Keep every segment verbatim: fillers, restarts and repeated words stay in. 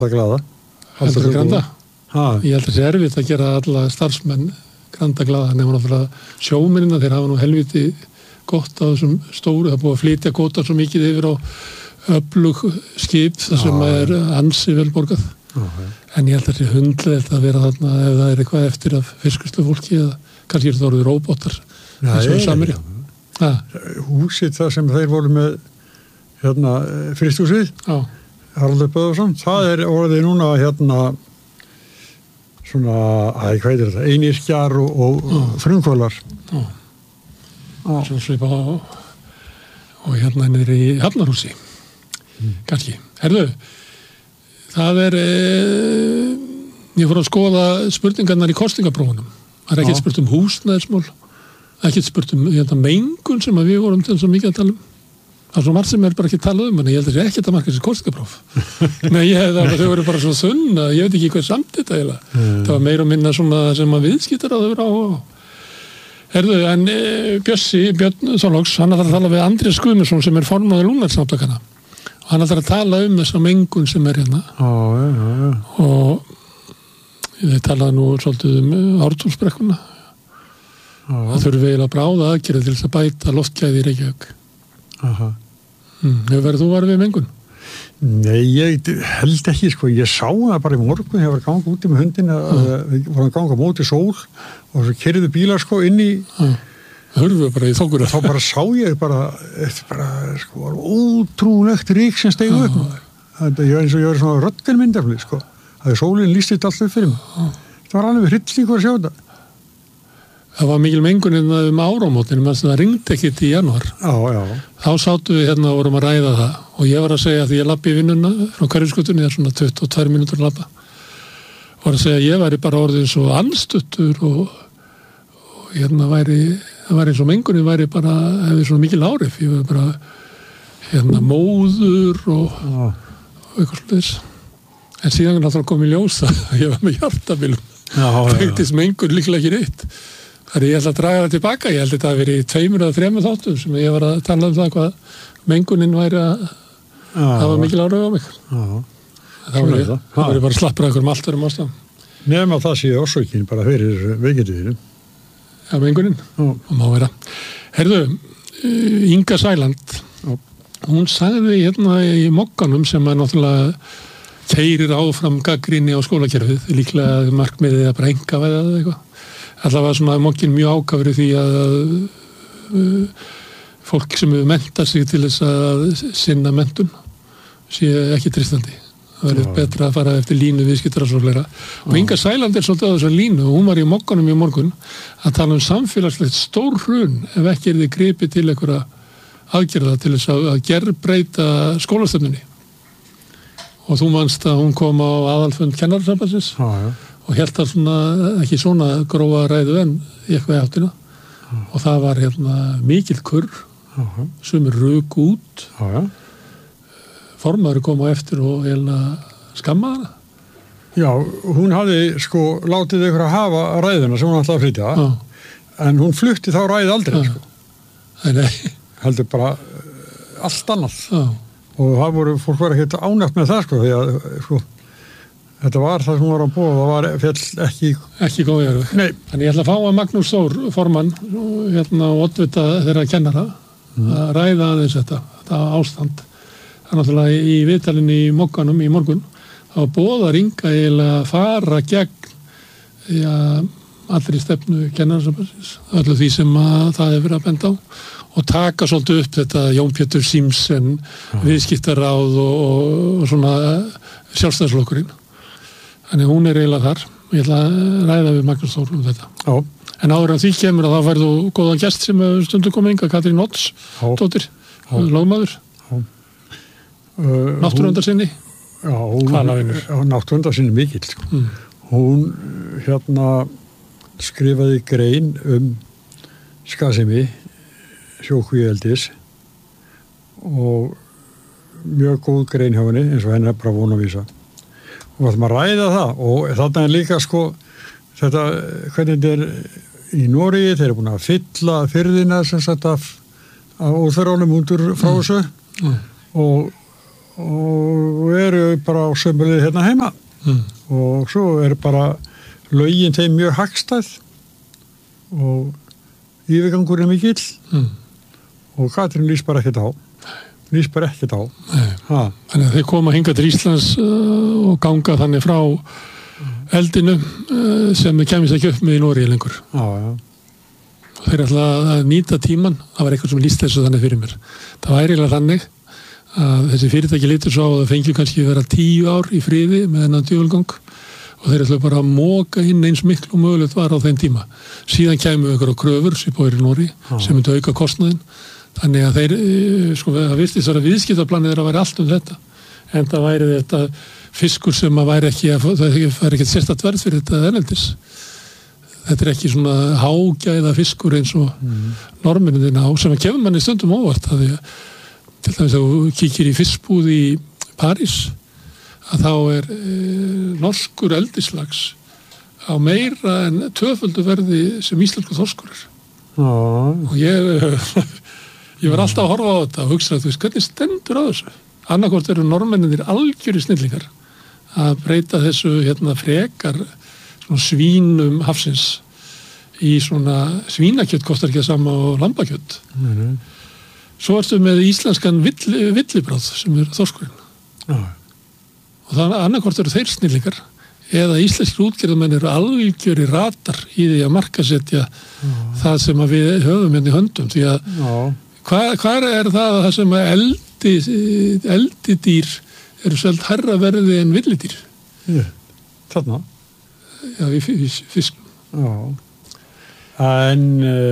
glaða. Heldur þú Granda? Ég held að það er erfitt að gera alla starfsmenn Granda glaða, nema náttúrulega sjómennina, þeir hafa nú helviti gott á þessum stóru, það er búið að flytja gótar svo mikið yfir á öflug skip, það sem er ansi vel borgað. Okay. En ég held að það er hundleitt að vera þarna ef það er eitthvað eftir af fiskustlu fólki eða kannski er það orðið róbótar eins og Samherja. Húsið það sem þeir voru með hérna frystúsið, Haraldur Böðvarsson, það er orðið núna hérna svona, æ, hvað er þetta, einyrkjar og, og frumkvölar. Svo svipa á og hérna niður í Hafnarhúsi, mm. kannski. Herðu, það er, e, ég fór að skoða spurningarnar í kostingaprófunum. Það er ekkert spurt um húsnæðismál, ekkert spurt um hérna, mengun sem við vorum til þess að mikið að tala um. Það er svo margt sem er bara ekki talað um, en ég held að það er ekkert að marka þessi kostingapróf. Nei, ég hef það, þau voru bara svo þunn að ég veit ekki hvað samt þetta eiginlega. Mm. Það var meira og minna svona sem að viðskiptar að þau vera á. Herðu, en e, Bjössi, Björn Þorláks, hann ætlar að tala við Andrés Guðmundsson sem er formaður Lúnarsamtakanna. Og hann ætlar að tala um þessa mengun sem er hérna. Oh, ja, ja, ja. Og þeir talaði nú svolítið um Ártúnsbrekkuna. Oh. Það þurfi eiginlega bráða aðgerð til þess að bæta loftgæði í Reykjavík. Aha. Mm, hefur verið þú varð við mengun? Nei, ég held ekki, sko. Ég sá það bara í morgun, ég var að ganga úti með hundin, að mm. við vorum að ganga á móti sól og svo keyrðu bílar, sko, inn í... Mm. Hörfu bara í þokkuna. Þá bara sá ég bara, þetta bara, sko, var ótrúlegt rík sem stegu upp. Þetta er eins og ég var svona röntgenmyndafli, sko. Það er sólinn lýst þetta alltaf fyrir mig. Það var alveg hryllingur að sjá þetta. Það var mikil mengun um áramótin, menn það ringdi ekkert í janúar. Já, já. Þá sátum við hérna og vorum að ræða það og ég var að segja því ég labbi í vinnuna frá Hverfisgötunni, það er svona tuttugu og tvær mínútur að labba. Og var að segja að ég væri bara orðin svo anstuttur og, og hérna væri, það væri eins og mengunin væri bara, hefði svona mikil áhrif. Ég var bara hérna móður og, og eitthvað slúðis. En síðan náttúrulega kom í ljós að ég var með hjartabilum. Fengtist mengun líklega ekki reitt. Það er ég ætla að draga það tilbaka, ég held að þetta að veri tveimur eða þremur þáttum sem ég var að tala um það hvað mengunin væri að hafa mikil áhrif á mig. Já, það var ég, það var ég bara slappur að einhverjum allt verðum ástæðum. Nefn að það sé orsökin bara fyrir veikindíðinu. Já, mengunin, og má vera. Herðu, Inga Sæland, Já. Hún sagði hérna í mokkanum sem að náttúrulega keyrir áfram gagnrýni á skólakerfið, líklega markmiðið að bara engavæða eða eitthvað. Allavega svona mokkin mjög ákafri því að uh, fólk sem hefur mentað sig til þess að sinna mentun sé ekki tristandi. Það verður betra að fara eftir línu viðskiptar og fleira. Og Inga Sæland er svolítið á þessar línu og hún var í mokkanum í morgun að tala um samfélagslegt stór hrun ef ekki er þið gripið til einhverja aðgerða til þess að, að gerbreyta skólastefnunni. Og þú manst að hún kom á aðalfund kennarasambandsins og hélt að svona, ekki svona grófa ræðu en í eitthvað áttina já. Og það var hérna mikill kurr já. Sumir ruk út já. Formaður kom á eftir og eiginlega skammaði hana. Já, hún hafði sko látið ykkur að hafa ræðuna sem hún ætlaði að flytja já. En hún flutti þá ræði aldrei sko. Nei, heldur bara allt annað já. Og það voru, fólk var ekki ánægt með það sko því að sko þetta var það sem var að búa, það var fjall ekki... Ekki góð ég eru. Nei. Þannig ég ætla að fá að Magnús Þór, formann, hérna og oddvita þeirra kennara, mm. að ræða aðeins þetta, þetta ástand. Það er náttúrulega í viðtalinni í mokkanum í morgun, þá bóðar Inga eiginlega að fara gegn ja, allri stefnu kennarasambandsins, öllu því sem að það hefur verið að benda á, og taka svolítið upp þetta Jón Pétur Símsen, mm. viðskiptaráð og, og, og svona sjálfstæðisflokkurinn. Þannig hún er eiginlega þar. Ég ætla að ræða við Magnús Þór um þetta. Já. En áður en því kemur að þá færðu góðan gest sem stundum komið Inga, Katrín Odds, dóttir, lögmaður. Uh, Náttúruverndarsinni. Já, hún er náttúruverndarsinni mikill. Sko. Mm. Hún hérna skrifaði grein um skaðsemi, sjókvíeldis og mjög góð grein hjá henni eins og henni er bara von að vísa. Og við ætlum að ræða það og þarna er líka sko þetta, hvernig þetta er í Noregi, þeir eru búin að fylla firðina sem sagt af, af óþverjánum undur frá þessu mm. mm. og, og eru bara á sömulið hérna heima mm. og svo er bara lögin þeim mjög hagstæð og yfirgangur er mikill mm. og Katrín lýst bara ekkert á lýst bara ekkert á þannig að þeir koma hingað til Íslands uh, og ganga þannig frá eldinu uh, sem þeir kemist ekki upp með í Noregi lengur já, já. og þeir ætla að nýta tíman það var eitthvað sem lýst þessu þannig fyrir mér það væri eiginlega þannig að þessi fyrirtæki lítur svo á að það fengi kannski vera tíu ár í friði með þennan djöfulgang og þeir ætla bara að móka inn eins miklu og mögulegt var á þeim tíma. Síðan kæmu ykkur á kröfur sem búið í Nóri sem myndi auka kostnaðinn. Þannig að þeir, sko, það virtist þess að viðskiptaplanið er að væri allt um þetta. En það væri þetta fiskur sem að væri ekki, að, það væri ekki sérstætt verð fyrir þetta erlendis. Þetta er ekki svona hágæða fiskur eins og mm. norminnin á sem að kemur manni stundum óvart. Að því að til dæmis að þú kíkir í fiskbúð í París að þá er e, norskur eldislax á meira en tvöföldu verði sem íslensku þorskur er. Oh. Og ég, ég var alltaf að horfa á þetta og hugsa að þú veist, hvernig stendur á þessu? Annarkvort eru normenninir algjöri snillingar að breyta þessu hérna frekar svona svínum hafsins í svona svínakjött kostar ekki að sama og lambakjött. Mm. Svo ertu með íslenskan vill, villibráð sem er þorskurinn. Oh. Og þannig að annarkvort eru þeir snillingar eða íslenskir útgerðarmenn eru algjöri ratar í því að markasetja oh. það sem að við höfum hérna í höndum. Því að oh. hvað, hvað er það að það sem að eldi, eldi dýr eru selt hærra verði en villidýr? Yeah. Þarna? Já, í fiskum. Já. En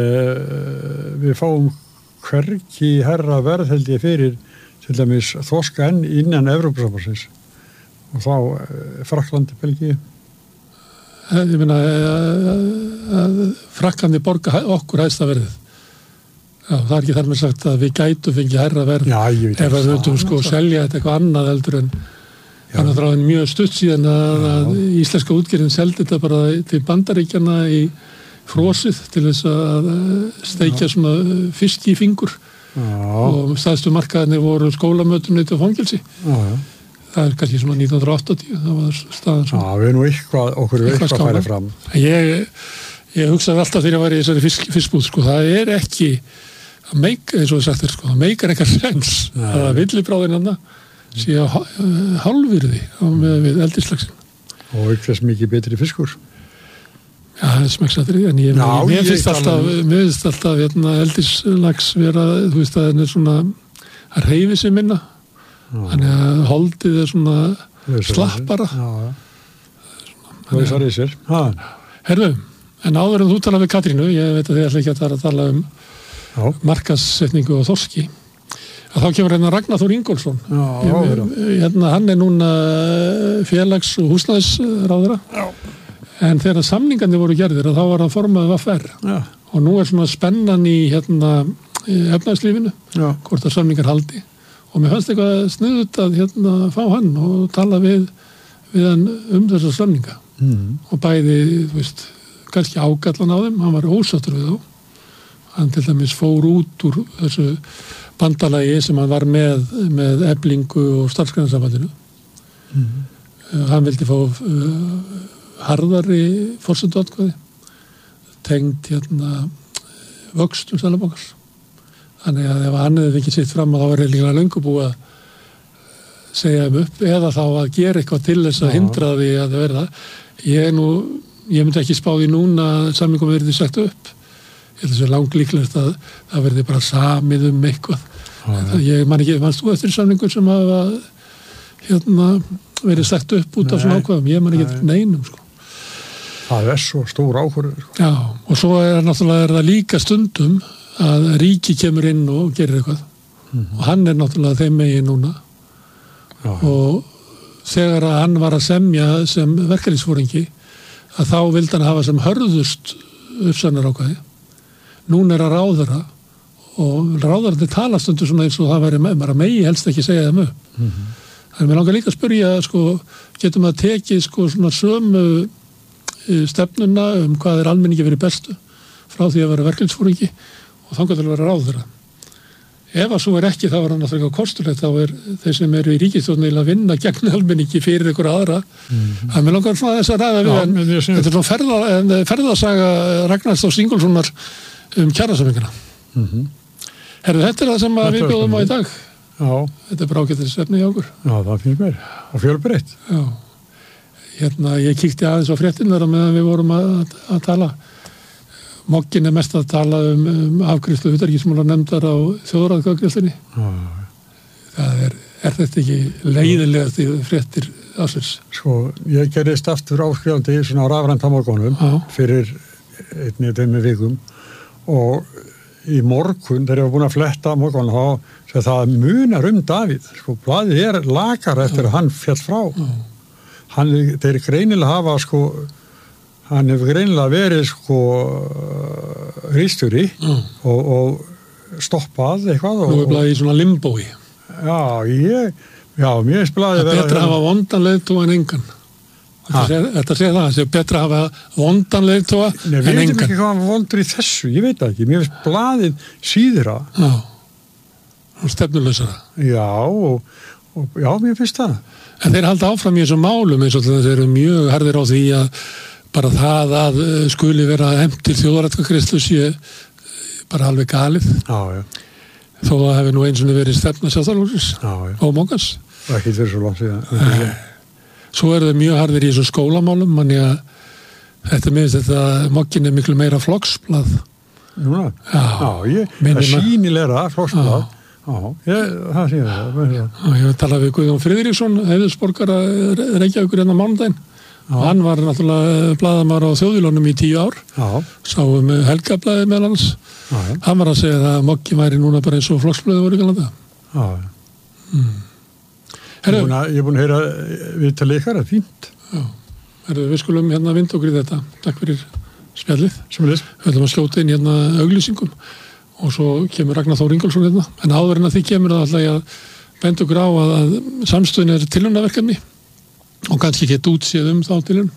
uh, við fáum hvergi hærra verð held ég fyrir til dæmis þorska enn innan Evrópusambandsins og þá uh, Frakklandi, Belgíu. Ég meina að Frakklandi borga okkur hæsta verðið. Já, það er ekki þar með sagt að við gætum fengið hærra verð. Já, ég veit ef við höfum sko selja þetta eitthvað annað heldur en þannig að það er mjög stutt síðan að, að íslenska útgerðin seldi þetta bara til Bandaríkjana í frosið til þess að steikja já. Svona fisk í fingur já. Og staðstu markaðinni voru skólamötunni til fangelsi. Já, já. Það er kannski svona nítján hundruð áttatíu, það var staðan svona. Já, við erum nú eitthvað, okkur er eitthvað að færa fram. Ég, ég hugsaði alltaf þegar ég var í þessari fisk, fiskbúð, sko, það er ekki, það meikar, eins og það sagt er, sko, það meikar eitthvað sens að villibráðin hann sé að hálfvirði með við eldislagsin. Og eitthvað mikið betri fiskur. Já, það er smekksatri, en ég, Já, ég, ég finnst alltaf, mér finnst alltaf hérna, eldislags vera, þú veist að það er svona að hreyfi sig minna. Þannig að holdið er svona slappara. Það er það í sér. Herðu, en áður en þú tala við Katrínu, ég veit að þið ætla ekki að tala um Já. Markaðssetningu og þorski, að þá kemur hérna Ragnar Þór Ingólfsson. Já, ég, hérna, hann er núna félags- og húsnæðisráðherra. En þegar samningarnir voru gerðir, þá var hann formaður V F R. Já. Og nú er svona spennan í hérna, efnahagslífinu, hvort að samningar haldi. Og mér fannst eitthvað sniðut að hérna fá hann og tala við, við hann um þessa samninga. Mm. Og bæði, þú veist, kannski ágallan á þeim, hann var ósáttur við þá. Hann til dæmis fór út úr þessu bandalagi sem hann var með, með Eflingu og Starfsgreinasambandinu. Mm. Uh, hann vildi fá uh, harðari forsenduatkvæði, tengd hérna vöxtum Seðlabankans. Þannig að ef hann hefði ekki sitt fram að þá var líka löngu búið að segja um upp eða þá að gera eitthvað til þess að hindra því að það verða. Ég, nú, ég myndi ekki spá því núna að samningum verði sagt upp. Ég held að það er langt líklegt að það verði bara samið um eitthvað. Það, ég man ekki, mannst þú eftir samningum sem hafa hérna, verið sagt upp út af svona ákvæðum? Ég man ekki eftir neinum. Sko. Það er svo stór ákvörður. Sko. Já, og svo er náttúrulega er það líka stundum að ríki kemur inn og gerir eitthvað mm-hmm. og hann er náttúrulega þeim megin núna Já. Og þegar að hann var að semja sem verkalýðsforingi að þá vildi hann hafa sem hörðust uppsannar ákvæði núna er að ráðara og ráðarandi tala stundu svona eins og það væri með bara megi helst ekki segja þeim upp mm-hmm. þannig að mér langar líka að spyrja sko, getum að tekið sko, svona sömu stefnuna um hvað er almenningi verið bestu frá því að vera verkalýðsforingi og þannig að það vera ráð þeirra. ef að svo er ekki, þá er hann náttúrulega kostulegt, þá er þeir sem eru í ríkisstjórn að vinna gegn almenningi fyrir ykkur aðra. Mm-hmm. Það er mér langar svona þess að ræða við, en þetta er svona ferða, en, ferðasaga Ragnars Þórs Ingólfssonar um kjarasamningana. Mm-hmm. Herðu, þetta er það sem við bjóðum á í dag. Já. Þetta er bara ágættis efni hjá okkur. Já, það finnst mér. Og fjölbreytt. Já. Hérna, ég kíkti aðeins á fréttinnar meðan við vorum að, að tala. Moggin er mest að tala um, um afgreiðslu utanríkismála nefndar á þjóðaratkvæðagreiðslunni. Það er, er þetta ekki leiðilegast í fréttir ársins? Sko, ég gerðist aftur áskrifandi svona á rafrænta morgunum fyrir einni tveimur vikum og í morgun þegar ég var búin að fletta morgun þá svo það munar um Davíð. Sko, blaðið er lakar eftir að hann fjall frá. Já. Hann, þeir greinilega hafa sko hann hefur greinilega verið sko rístjóri mm. og, og stoppað eitthvað. Nú er blaðið í svona limbói. Já, ég, já, mér er blaðið verið. Það er betra að hafa vondan leiðtóa en engan. Þetta sé það, það er betra að hafa vondan leiðtóa en engan. Nei, við veitum ekki hvað hann vondur í þessu, ég veit ekki. Mér finnst blaðið síðra. Já, og stefnuleysara. Já, og, og já, mér finnst það. En þeir halda áfram í þessum málum eins og þeir eru mjög harðir á því að bara það að skuli vera hefnt til þjóðaratkvæðagreiðslu sé bara alveg galið. Já, já. Þó að hefur nú eins og verið stefna Sjálfstæðisflokksins og Moggans. Það er ekki fyrir svo langt síðan. Svo eru þeir mjög harðir í þessum skólamálum, manni að þetta minnst þetta Moggin er miklu meira flokksblað. Núna? Já. Já, ég, það er sýnilegra flokksblað. Já, ég, það sé það. Ég hef talað við Guðjón Friðriksson, heiðursborgara Reykjavíkur hérna mánudaginn. Hann var náttúrulega blaðamaður á Þjóðviljónum í tíu ár. Já. Sáum Helgablaðið meðal hans. Já. Hann var að segja að Moggi væri núna bara eins og flokksblöðu voru galanda. Já. Mm. Herru, ég er búin að heyra við til ykkar, það er fínt. Já. Herru, við skulum hérna vind okkur í þetta. Takk fyrir spjallið. Sjöfnlis. Við ætlum að slóta inn hérna auglýsingum. Og svo kemur Ragnar Þór Ingólfsson hérna. En áður en að því kemur það alltaf að benda okkur á að, að samstöðin er tilhörnaverkefni og kannski geta útséð um þá tilhörn.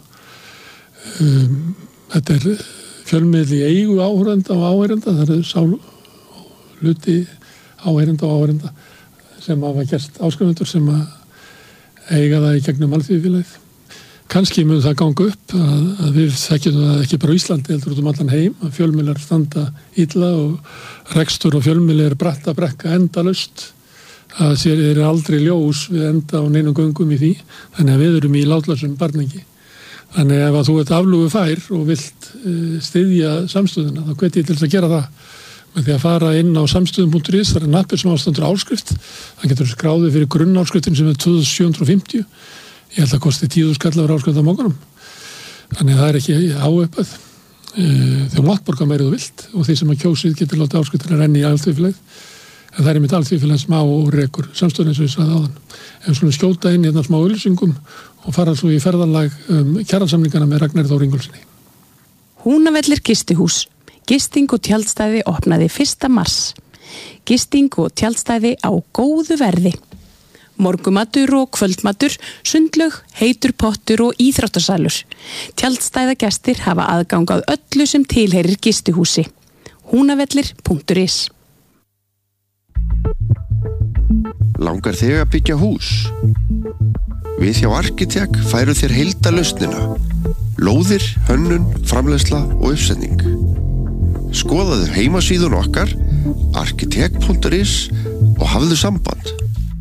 Um, þetta er fjölmiðl í eigu áhorenda og áheyrenda. Það er sál hluti áheyrenda og áheyrenda sem hafa gert áskrifundur sem að eiga það í gegnum alþýðufélagið. Kannski mun það ganga upp að, að við þekkjum það ekki bara á Íslandi heldur út um allan heim, að fjölmiðlar standa illa og rekstur og fjölmiðlar bratta brekka endalaust, að sér er aldrei ljós við enda á neinum göngum í því, þannig að við erum í látlausum barningi. Þannig ef að þú ert aflúgu fær og vilt uh, styðja samstöðuna, þá hvet ég til þess að gera það með því að fara inn á samstöðum punktur is, það er nappir sem ástandur áskrift, það getur skráðið fyrir grunnáskriftin sem er tvö þúsund sjö hundruð og fimmtíu. Ég held að kosti tíu skall að vera áskrift á Mogganum. Þannig að það er ekki áöpað. Þau mátt borga meira þú vilt og því sem að kjósið getur látið áskriftin að renni í alþjóðfélagið. En það er mitt alþjóðfélagið smá og rekur samstöðun eins og ég sagði áðan. En svona skjóta inn í hérna smá auglýsingum og fara svo í ferðalag um kjarasamningana með Ragnari Þór Ingólfssoni. Húnavellir gistihús. Gisting og tjaldstæði opnaði fyrsta mars. Gisting og tjaldstæði á góðu verði. Morgumatur og kvöldmatur, sundlaug, heitur pottur og íþróttasalur. Tjaldstæðagestir hafa aðgang að öllu sem tilheyrir gistihúsi. húnavellir punktur is. Langar þig að byggja hús? Við hjá Arkitek færu þér heildarlausnina. Lóðir, hönnun, framleiðsla og uppsetning. Skoðaðu heimasíðun okkar arkitek punktur is og hafðu samband.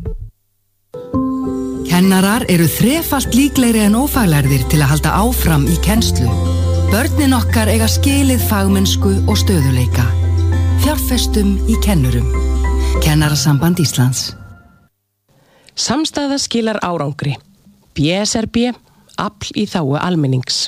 Kennarar eru þrefalt líklegri en ófaglærðir til að halda áfram í kennslu. Börnin okkar eiga skilið fagmennsku og stöðuleika. Fjárfestum í kennurum. Kennarasamband Íslands. Samstæða skilar árangri. B S R B, afl í þágu almennings.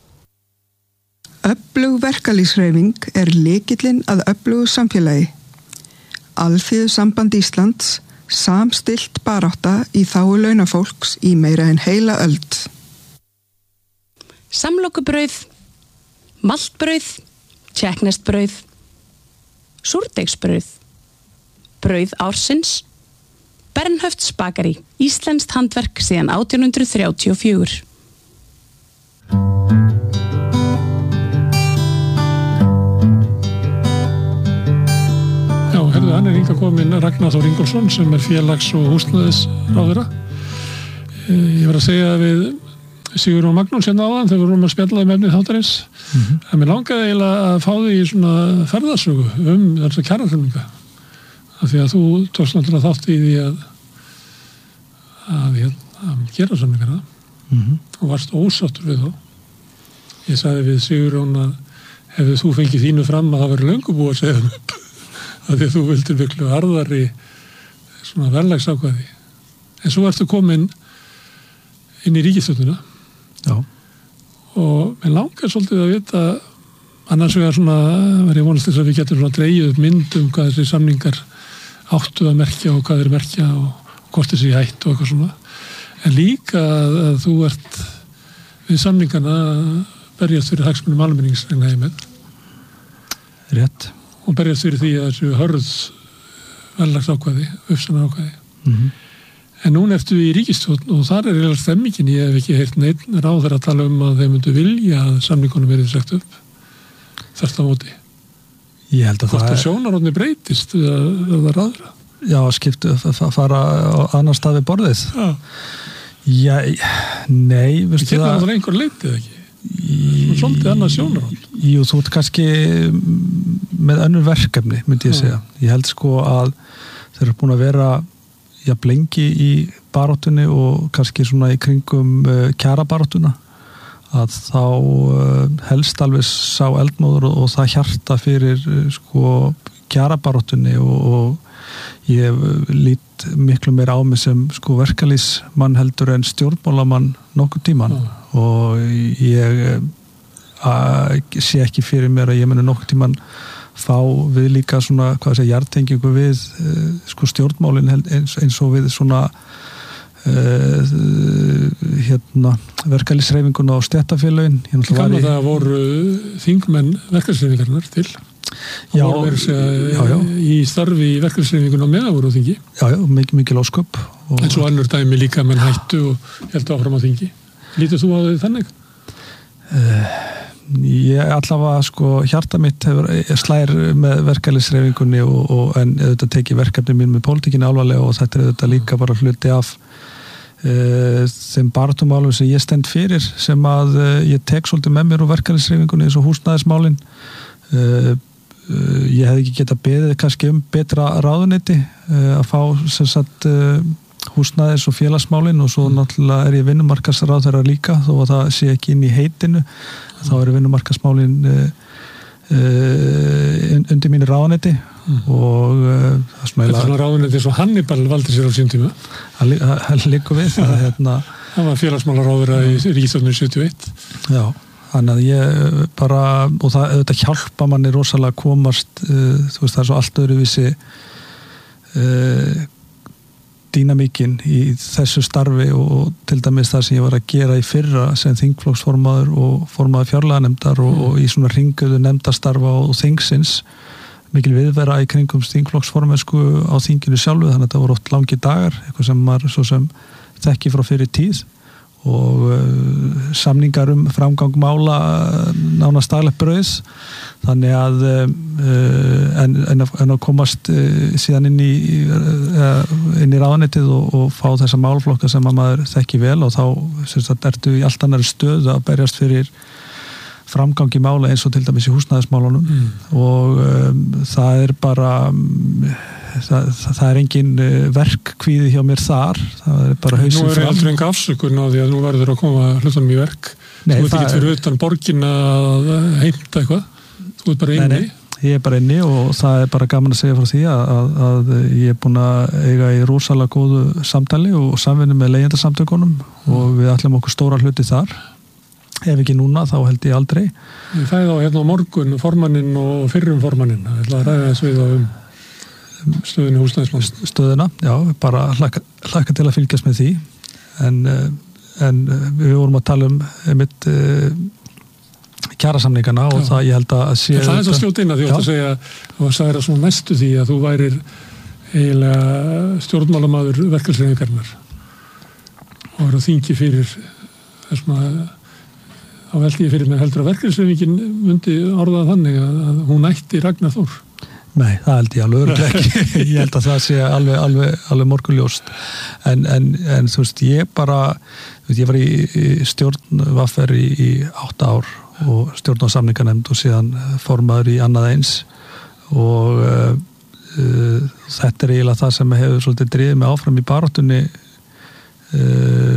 Öflug verkalýðshreyfing er lykillinn að öflugu samfélagi. Alþýðusamband Íslands samstillt barátta í þágu launafólks í meira en heila öld. Samlokubrauð, maltbrauð, tékkneskt-brauð, súrdeigsbrauð, brauð ársins, Bernhöfts bakari, íslenskt handverk síðan átján hundruð þrjátíu og fjögur. hann er hingað kominn Ragnar Þór Ingólfsson sem er félags- og húsnæðisráðherra. Ég var að segja við Sigurjón Magnús hérna áðan þegar við vorum að spjalla um efnið þáttarins mm-hmm. að mér langaði eiginlega að fá þig í svona ferðarsögu um þessa kjarasamninga af því að þú tókst náttúrulega þátt í því að að, að, að gera samningana mm-hmm. og varst ósáttur við þá. Ég sagði við Sigurjón að hefðu þú fengið þínu fram að það veri löngu búið að segja um upp af því að þú vildir miklu harðari svona verðlagsákvæði en svo ertu komin inn í ríkisstjórnina. Já. Og mér langar svolítið að vita annars vegar svona var ég vonast þess að við getum svona dreigið upp mynd um hvað þessi samningar áttu að merkja og hvað þeir merkja og hvort þessi hætt og eitthvað svona en líka að, að þú ert við samningarna berjast fyrir hagsmunum almennings en heimið rétt og berjast fyrir því að þessu hörð verðlagsákvæði, uppsanna ákvæði mm-hmm. En núna ertu í ríkisstjórn og þar er eiginlega stemmingin, ég hef ekki heyrt neinn ráðherra að tala um að þeir myndu vilja að samningunum verið sagt upp. Þarft á móti. Ég held að Hvort það er... Hvort að sjónarhóðni breytist við að verða ráðherra? Já, skiptu, fara á annar stað við borðið. Já. Já, nei, veistu það... Það getur náttúrulega einhver leitið ekki. Í... Svolítið annað sjónarhóð. Jú, þú ert kannski með önnur verkefni, myndi ég segja. Ég held sko að þeir eru búin að vera jafn lengi í baráttunni og kannski svona í kringum uh, kjarabaráttuna að þá uh, helst alveg sá eldmóður og, og það hjarta fyrir uh, sko kjarabaráttunni og, og ég lít miklu meira á mig sem sko verkalýsmann heldur en stjórnmálamann nokkuð tíman mm. og ég uh, sé ekki fyrir mér að ég meni nokkuð tíman fá við líka svona, hvað sé, jartengingu við uh, sko stjórnmálin eins, eins og við svona uh, hérna verkalýsreifinguna og stéttafélögin. Kannu það voru þingmenn verkalýsreifingarnar til og já, voru verið segja já, já. í starfi í verkalýsreifinguna meðan voru á þingi. Já, já, mikil, mikil ósköp. Og... En svo annur dæmi líka menn hættu og heldur áfram á þingi. Lítur þú á því þannig? Uh, Ég allavega sko hjarta mitt hefur slær með verkalýsreifingunni og, og en auðvitað teki verkefni mín með pólitíkinni alvarlega og þetta er auðvitað líka bara hluti af uh, þeim baráttumálum sem ég stend fyrir sem að uh, ég tek svolítið með mér úr verkalýsreifingunni eins og húsnæðismálin uh, uh, ég hef ekki getað beðið kannski um betra ráðuneyti uh, að fá sem sagt uh, húsnæðis og félagsmálin og svo náttúrulega er ég vinnumarkaðsráðherra líka þó að það sé ekki inn í heitinu þá eru vinnumarkaðsmálin uh, uh, undir mínu ráðuneyti mm. og uh, það Þetta er svona ráðuneyti svo Hannibal valdi sér á sín tíma Það liggur við það, hérna, Það var félagsmálaráðherra í ríkisstjórninni sjötíu og eitt Já, þannig að ég bara og það auðvitað hjálpa manni rosalega að komast uh, þú veist það er svo allt öðruvísi uh, dýnamíkin í þessu starfi og til dæmis það sem ég var að gera í fyrra sem þingflokksformaður og formaður fjárlaganemndar og, mm. og í svona ringuðu nefndastarfa og þingsins mikil viðvera í kringum þingflokksformennsku á þinginu sjálfu þannig að þetta voru oft langi dagar eitthvað sem maður svo sem þekki frá fyrir tíð og uh, samningar um framgang mála nánast daglegt brauð þannig að uh, en, en, að, en að komast uh, síðan inn í uh, inn í ráðuneytið og, og fá þessa málflokka sem að maður þekki vel og þá sem sagt, ertu í allt annari stöðu að berjast fyrir framgangi mála eins og til dæmis í húsnæðismálunum mm. og um, það er bara um, það, það, það er engin verkkvíði hjá mér þar það er bara hausinn fram. Nú er heldur enga afsökun á því að nú verður að koma hlutunum í verk Nei, þú ert ekki fyrir utan borgin að heimta eitthvað þú ert bara inni nei, nei, ég er bara inni og það er bara gaman að segja frá því að, að, að ég er búin að eiga í rosalega góðu samtali og samvinnu með leigjendasamtökunum mm. og við ætlum okkur stóra hluti þar ef ekki núna þá held ég aldrei Ég fæði á hérna á morgun formanninn og fyrrum formanninn það er að ræða þess við á um stöðinu húsnæðismál stöðuna, já, bara hlaka, hlaka til að fylgjast með því en, en við vorum að tala um einmitt kjarasamningana og já. Það ég held að sé það er svo skjótt inn að því að segja og það er svona næstu því að þú værir eiginlega stjórnmálamaður verkalýsreifingarinnar og er að þingi fyrir þessum að þá veldi ég fyrir mér heldur að verkalýsreifingin myndi orðað þannig að, að hún ætti Ragnar Þór Nei, það held ég alveg örugglega ekki. Ég held að það sé alveg, alveg, alveg morgunljóst. En, en, en þú veist, ég bara, þú veist, ég var í, í stjórn V R í, í átta ár og stjórn á samninganefnd og síðan formaður í annað eins og uh, uh, þetta er eiginlega það sem hefur svolítið drifið mig áfram í baráttunni uh,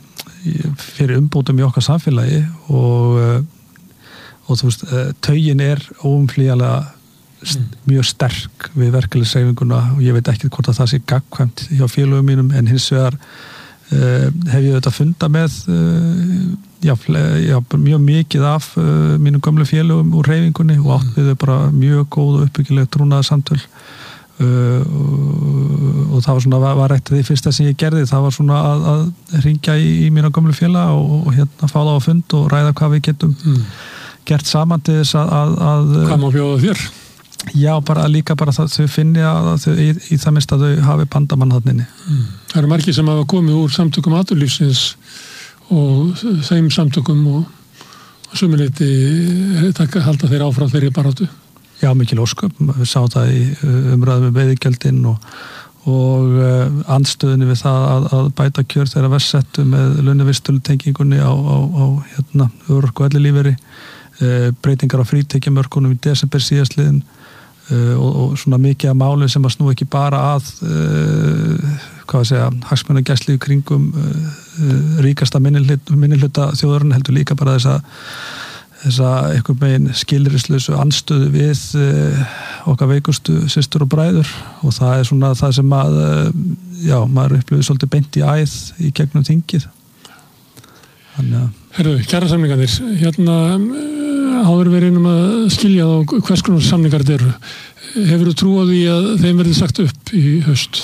fyrir umbótum í okkar samfélagi og, uh, og þú veist, uh, taugin er óumflýjanlega st- mjög sterk við verkalýðshreyfinguna og ég veit ekki hvort að það sé gagnkvæmt hjá félögum mínum en hins vegar uh, hef ég þetta funda með uh, já, já, mjög mikið af uh, mínum gömlu félögum úr hreyfingunni og átt við þau bara mjög góð og uppbyggileg trúnaðar samtöl uh, og, og það var svona var eitt af því fyrsta sem ég gerði það var svona að, að ringja í, í mína gömlu félaga og, og hérna fá það á fund og ræða hvað við getum mm. gert saman til þess að, að, að Hvað má bjóða þér? Já, bara líka bara það þau finni að þau í, í það minnst að þau hafi bandamann þarna inni. Mm. Það eru margir sem hafa komið úr samtökum atvinnulífsins og þeim samtökum og, og suminleiti halda þeir áfram þeirri baráttu. Já, mikil ósköp. Við sáum það í umræðum með veiðigjöldin og, og uh, andstöðunni við það að, að bæta kjör þeirra versettu með launavísitölutengingunni á, á, á hérna, örorku og ellilífeyri. Uh, breytingar á frítekjumörkunum í desember síðastliðin uh, og, og svona mikið af máli sem að snú ekki bara að uh, hvað að segja, hagsmunagæslu í kringum uh, uh, ríkasta minnihluta þjóðurinn heldur líka bara þessa þessa einhvern veginn skilyrðislausu andstöðu við uh, okkar veikustu systur og bræður og það er svona það sem að uh, já, maður upplifir svolítið beint í æð í gegnum þingið þannig að Herru, kjarasamningarnir, hérna áður við reynum að skilja þá hvers konar samningar þetta eru. Hefur þú trú á því að þeim verði sagt upp í haust?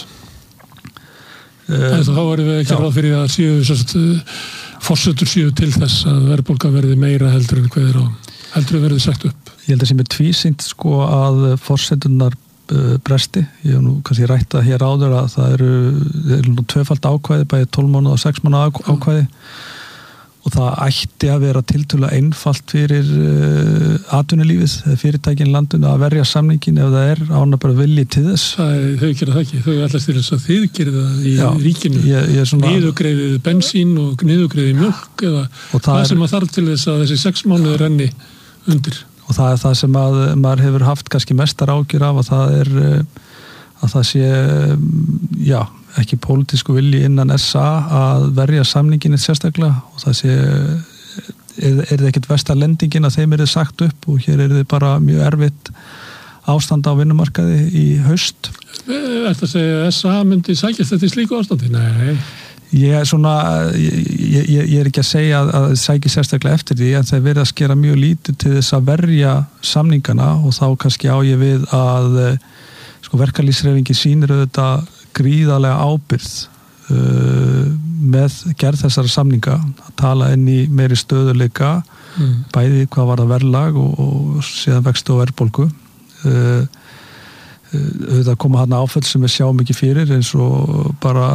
Uh, þá varum við ekki ráð fyrir að séu sérst, forsetur séu til þess að verðbólga verði meira heldur en hvað er á heldur en verði sagt upp. Ég held að sem er tvísýnt sko að forseturnar uh, bresti. Ég hef nú kannski rætt að hér áður að það eru, eru nú tvöfalt ákvæði, bæði tólf mánaða og sex mánaða ákvæði. Og það ætti að vera tiltölulega einfalt fyrir uh, atvinnulífið, fyrirtækin landinu að verja samningin ef það er ána bara vilji til þess. Það er, þau gera það ekki, þau ætlast til þess að þið gerir það í Já, ríkinu. Ég, ég svona... Niðurgreiðið bensín og niðurgreiðið mjólk eða það, það sem er... að þarf til þess að þessi sex mánuði renni undir. Og það er það sem að maður hefur haft kannski mestar ágjur af að það er að það sé, já, ekki pólitísku vilji innan S A að verja samningin sérstaklega og það sé er, er það ekkert versta lendingin að þeim er þið sagt upp og hér er þið bara mjög erfitt ástand á vinnumarkaði í haust. Er það að segja að S A myndi sækjast þetta í slíku ástandi? Nei. Ég er svona, ég, ég, ég er ekki að segja að það sækir sérstaklega eftir því en það verið að skera mjög lítið til þess að verja samningana og þá kannski á ég við að sko verkalýðshreyfingin sýnir auðvitað gríðarlega ábyrgð uh, með gerð þessara samninga að tala inn í meiri stöðuleika mm. bæði hvað var það verðlag og, og síðan vextu og verðbólgu uh, auðvitað koma þarna áföll sem við sjáum ekki fyrir eins og bara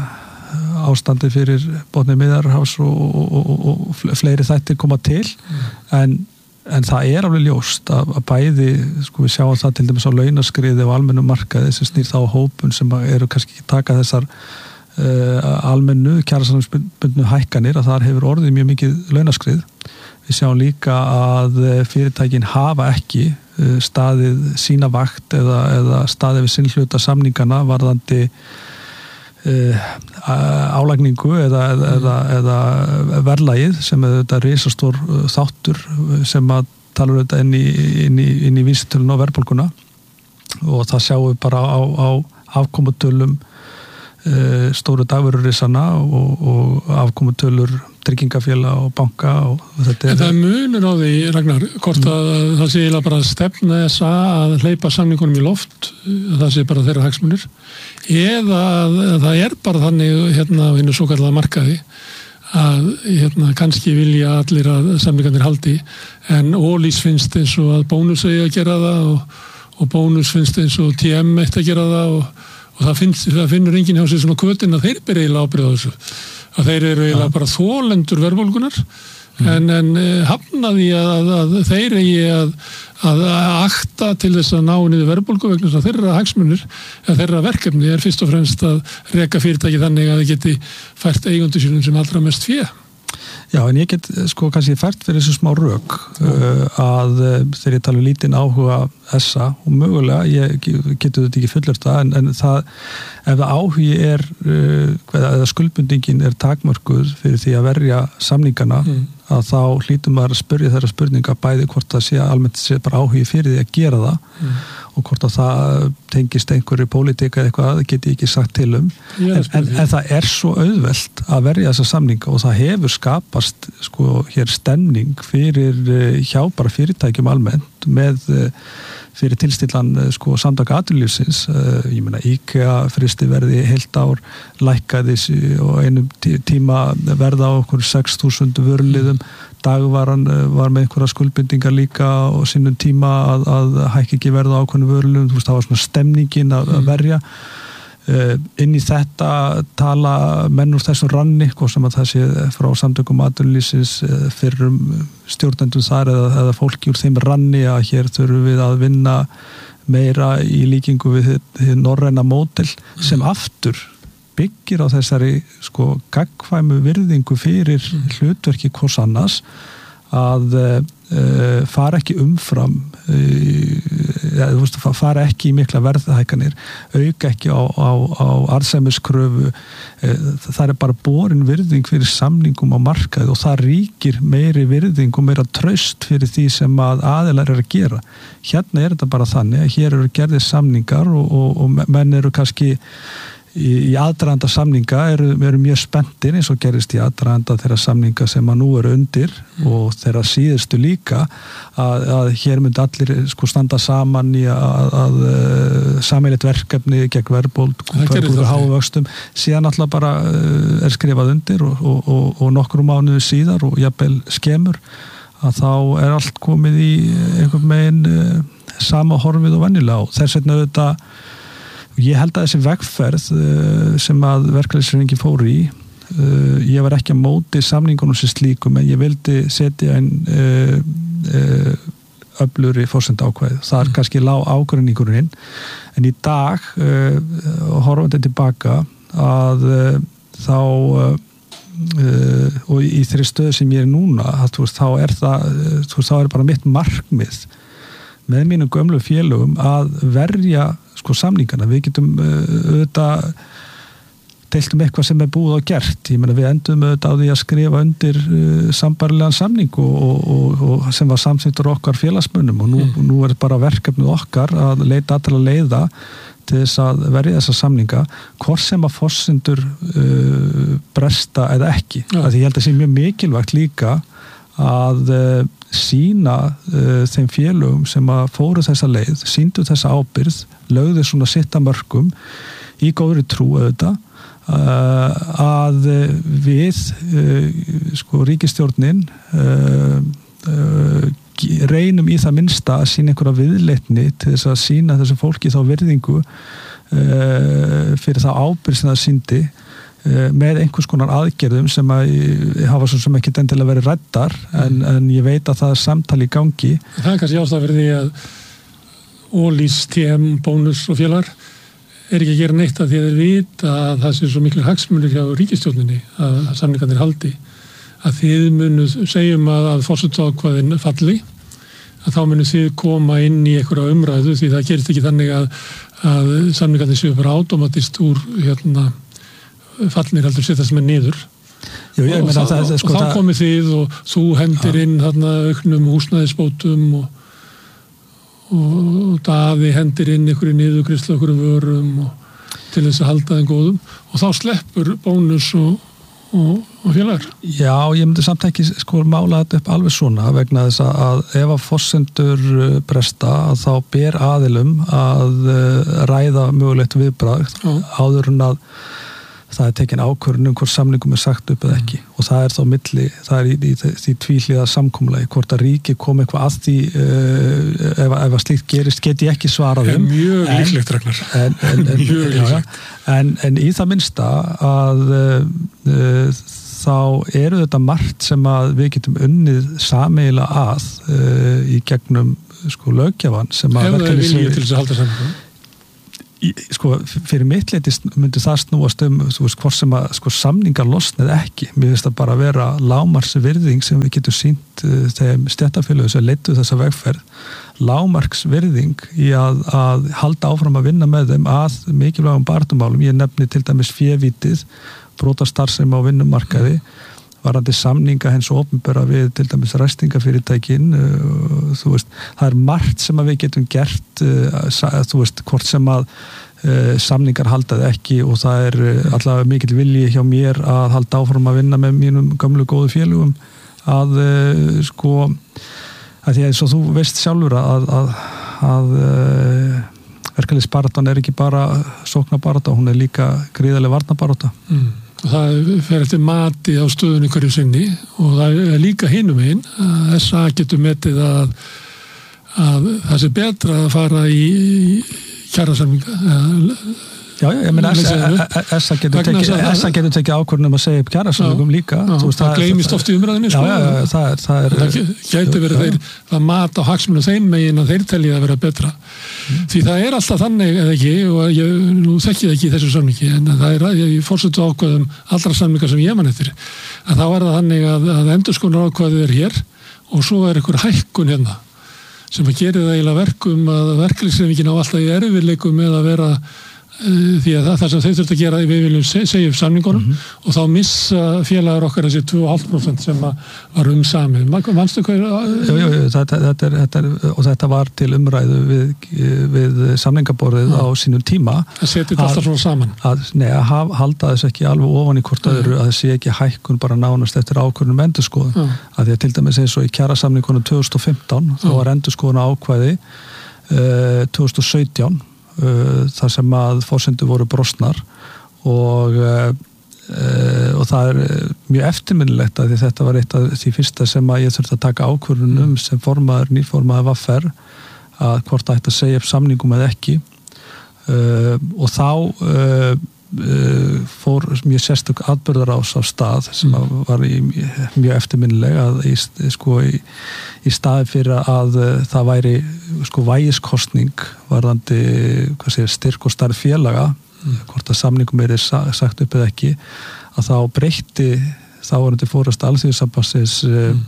ástandi fyrir botni Miðjarðarhafs og, og, og, og fleiri þættir koma til mm. en En það er alveg ljóst að, að bæði, sko við sjáum það til dæmis á launaskriði og almennum markaði sem snýr þá hópun sem eru kannski ekki taka þessar uh, almennu kjarasamningsbundnu hækkanir að þar hefur orðið mjög mikið launaskrið. Við sjáum líka að fyrirtækin hafa ekki uh, staðið sína vakt eða, eða staðið við sinnhluta samningana varðandi Uh, álagningu eða, mm. eða, eða verðlagið sem er þetta risastór uh, þáttur sem að tala um þetta inn í, inn í, inn í vísitölun og verðbólguna og það sjáum við bara á, á afkomutölum uh, stóru dagvörurisana og, og afkomutölur tryggingafélag og banka og þetta er... En það er munur á því, Ragnar, hvort að mm. það sé eiginlega bara stefna S A að hleypa samningunum í loft, að það sé bara þeirra hagsmunir, eða að, að það er bara þannig hérna á hinnu svo kallaða markaði að hérna kannski vilja allir að samningarnir haldi, en Ólís finnst eins og að Bónus eigi að gera það og, og Bónus finnst eins og T M eitt að gera það og, og það, finnst, það finnur enginn hjá sig svona kvötin að þeir byrja eiginlega ábyrgð á þessu. Að þeir eru eiginlega bara þolendur verðbólgunar mm. en, en hafnaði að, að þeir eigi að, að akta til þess að ná niður verðbólgu vegna þess að þeirra hagsmunir, eða þeirra verkefni er fyrst og fremst að reka fyrirtæki þannig að þið geti fært eigundu sínum sem allra mest fé. Já, en ég get sko kannski fært fyrir þessu smá rök uh, að uh, þegar ég tala um lítinn áhuga þessa og mögulega, ég getur þetta ekki fullert það, en, en það, ef það áhugi er, uh, eða skuldbundingin er takmörkuð fyrir því að verja samningana, mm. að þá hlýtur maður að spyrja þeirra spurninga bæði hvort það sé almennt sé bara áhugi fyrir því að gera það mm. og hvort að það tengist einhverju pólitík eða eitthvað, það get ég ekki sagt til um en, en, en það er svo auðvelt að verja þessa samninga og það hefur skapast sko hér stemning fyrir hjá bara fyrirtækjum almennt með fyrir tilstillan sko samtaka atvinnulífsins, ég meina IKEA fristi verði heilt ár lækkaði og einum tíma verða á okkur sex þúsund vöruliðum, Dagvaran var með einhverja skuldbindingar líka og sinnum tíma að, að hækki ekki verða á okkur vöruliðum, þú veist það var svona stemningin að, að verja uh, inn í þetta tala menn úr þessum ranni, hvað sem að það sé frá samtökum atvinnulífsins fyrrum stjórnendum þar eða, eða fólki úr þeim ranni að hér þurfum við að vinna meira í líkingu við þið norræna módel sem aftur byggir á þessari sko gagnkvæmu virðingu fyrir hlutverki hvors annars að uh, fara ekki umfram uh, ja, þú veist, fara ekki í mikla verðhækkanir, auka ekki á, á, á arðsemiskröfu uh, það er bara borin virðing fyrir samningum á markaði og það ríkir meiri virðing og meira traust fyrir því sem að aðilar eru að gera. Hérna er þetta bara þannig að hér eru gerðir samningar og, og, og menn eru kannski í, í aðdraganda samninga eru, eru mjög spenntir eins og gerist í aðdraganda þeirra samninga sem að nú eru undir mm. og þeirra síðustu líka að, að hér myndi allir sko standa saman í að, að, að sameiginlegt verkefni gegn verðbólgu og hávöxtum, síðan alltaf bara er skrifað undir og, og, og, og nokkrum mánuði síðar og jafnvel skemur að þá er allt komið í einhvern megin sama horfið og venjulega og þess vegna auðvitað ég held að þessi vegferð uh, sem að verkalýðshreyfingin fór í uh, ég var ekki að móti samningunum sem slíkum en ég vildi setja einn uh, uh, öfluri forsendaákvæði. Það er mm. kannski lág ágreiningurinn en í dag uh, horfandi tilbaka að uh, þá uh, uh, og í þeirri stöðu sem ég er núna að, veist, þá er það veist, þá er bara mitt markmið með mínum gömlu félögum að verja sko samningana, við getum uh, auðvitað deilt um eitthvað sem er búið og gert, ég meina við endum auðvitað á því að skrifa undir uh, sambarilegan samning og, og, og, og sem var samþyktur okkar félagsmönnum og nú, mm. nú er bara verkefnið okkar að leita allra leiða til þess að verja þessa samninga hvort sem að forsendur uh, bresta eða ekki, ja. Að ég held að það sé mjög mikilvægt líka að uh, sína uh, þeim félögum sem að fóru þessa leið, síndu þessa ábyrgð, lögðu svona sitta mörkum í góðri trú auðvitað uh, að við uh, sko ríkisstjórnin uh, uh, reynum í það minnsta að sína einhverja viðleitni til þess að sína þessu fólki þá virðingu uh, fyrir það ábyrgð sem það síndi með einhvers konar aðgerðum sem að hafa svo sem ekki endilega verið ræddar en, en ég veit að það er samtali í gangi. Það er kannski ástæða fyrir því að Ólís, T M, Bónus og félagar er ekki að gera neitt að því að þeir vita að það sé svo miklu hagsmunir hjá ríkisstjórninni að, að samningarnir haldi að þið munu segjum að, að forsetsákvæðin falli að þá munu þið koma inn í einhverja umræðu því það gerist ekki þannig að, að samningarnir séu bara automatist úr hérna fallnir heldur setja sem er niður Jú, ég, og, meina, það, það, og, sko, og þá komið þið og þú hendir ja. inn þarna auknum húsnæðisbótum og, og Daði hendir inn einhverju niðurgreiðslu einhverjum vörum og, til þess að halda þeim góðum og þá sleppur Bónus og, og, og félagar. Já, ég myndi samt ekki sko mála þetta upp alveg svona vegna þess að ef að forsendur bresta að þá ber aðilum að ræða mögulegt viðbragð áður en að það er tekin ákvörðun hvort samningum er sagt upp eða ekki mm. og það er þá milli, það er í, í, í því tvíhliða samkomulagi, hvort að ríki kom eitthvað að því uh, ef, ef að slíkt gerist, get ég ekki svarað um. Mjög líklegt, Ragnar. En, en, en, mjög líklegt. En, en í það minnsta að uh, uh, þá eru þetta margt sem að við getum unnið sameiginlega að uh, í gegnum sko löggjafan sem að ef það er vilji til þess að halda saman Í, sko, fyrir mitt leiti myndi það snúast um þú veist, hvort sem að sko, samningar losnið ekki. Mér finnst það bara að vera lágmarks virðing sem við getum sýnt uh, þeim stéttarfélögum sem leiddu þessa vegferð. Lágmarks virðing í að, að halda áfram að vinna með þeim að mikilvægum baráttumálum. Ég nefni til dæmis févítið, brotastarfsemi á vinnumarkaði, varandi samninga hins og opinbera við til dæmis ræstingafyrirtækin. Uh, þú veist, það er margt sem að við getum gert, uh, þú veist, hvort sem að uh, samningar haldaði ekki og það er uh, allavega mikill vilji hjá mér að halda áfram að vinna með mínum gamlu góðu félögum að uh, sko, að því að svo þú veist sjálfur að, að, að uh, verkalýðsbaráttan er ekki bara sóknarbarátta, hún er líka gríðarleg varnarbarátta. Mm. Það fer eftir mati á stöðunni hverju sinni og það er líka hinum einn að þess að getur metið að, að það sé betra að fara í, í kjarasamninga. Já, já, ég meina S A getur tekið ákvörðun um að segja upp kjarasamningum líka. Já, veist, það, það gleymist oft í umræðinni. Já, já, já, það er... Það, er, það gæti verið þeir, það mat á hagsmunum þeim megin að þeir telji að vera betra. Mm. Því það er alltaf þannig, eða ekki, og ég nú þekki það ekki í þessu samningi, en það er, ég fórsetu ákvæðum allra samningar sem ég man eftir, að þá er það þannig að, að endurskoðunar ákvæðið er hér og svo er einhver hækkun hérna, sem að gera það eiginlega verkum að verkalýðshreyfingin á alltaf í erfiðleikum með að vera því að það, það sem þau þurft að gera við viljum segja upp samningunum mm-hmm. og þá missa félagar okkar þessi tvö komma fimm prósent sem var um samið. Manstu hvað? Jú, jú, jú, þetta, þetta er, þetta er, og þetta var til umræðu við, við samningaborðið ja. Á sínum tíma. Það setið alltaf svona saman. Að, nei, að haf, halda þess ekki alveg ofan í hvort öðru, að það sé ekki hækkun bara nánast eftir ákvörðunum endurskoðun. Ja. Að því að til dæmis eins og í kjarasamningunum tvö þúsund og fimmtán, ja. Þá var endurskoðun ákvæði uh, tvö þúsund og sautján Uh, þar sem að forsendur voru brostnar og, uh, uh, og það er mjög eftirminnilegt að því þetta var eitt af því fyrsta sem að ég þurfti að taka ákvörðunum sem formaður, nýformaður V F R að hvort það ætti að segja upp samningum eða ekki uh, og þá uh, uh, fór mjög sérstök atburðarás af stað sem að var í, mjög eftirminnileg að í, sko í í staði fyrir að uh, það væri sko vægiskostning varðandi hvað segir, styrk og starf félaga mm. hvort að samningum er sagt upp eða ekki að þá breytti þá var þetta fórast alþjóðsambandsins uh, mm.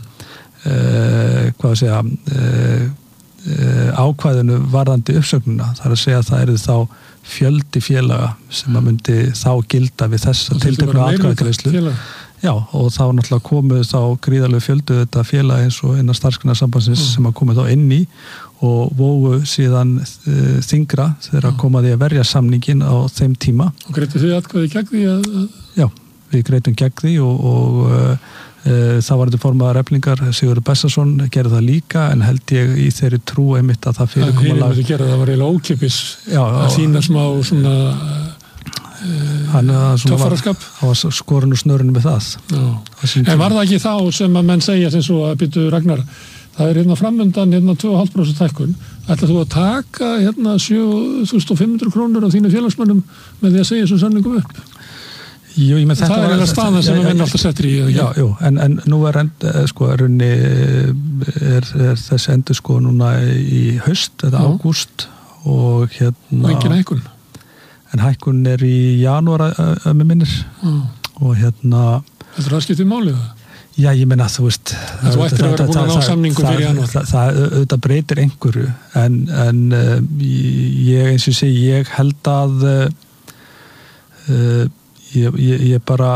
uh, hvað segja uh, uh, ákvæðinu varðandi uppsögnuna þar að segja að það eru þá fjöldi félaga sem að myndi þá gilda við þessa tilteknu atkvæðagreiðslu. Já, og þá náttúrulega komuð þá gríðarlega fjöldu þetta félag eins og innan starfsgreinasambandsins mm. sem að komið þá inn í og vógu síðan uh, þingra þegar að koma því að verja samningin á þeim tíma. Og greitu þið atkvæði gegn því að... Já, við greitum gegn því og, og uh, uh, það var þetta formaðar Eflingar, Sigurður Bessason gerði það líka en held ég í þeirri trú einmitt að það fyrir koma lag... Það gera það var eiginlega ókipis að sína smá svona... hann var skorinn úr snörunum með það. En var það ekki þá sem að menn segja sem svo að byrju Ragnar það er hérna framöndan hérna tvö komma fimm prósent hækkun ætlar þú að taka hérna sjö þúsund fimm hundruð krónur á þínu félagsmönnum með því að segja þessu samningum upp? Jú, ég með þetta það er eða staðan sem að menn alltaf settir í já, jú, en, en nú er, end, sko, er, er, er þessi endur sko núna í haust eða ágúst og hérna og engin hækkun en hækkun er í janúar að með minnir mm. og hérna Þetta er að skipta í málið það? Já, ég menna þú veist Þú ættir að vera búin að ná samningu fyrir janúar Það, það, það breytir einhverju en, en uh, ég eins og segi ég held að uh, ég, ég, ég bara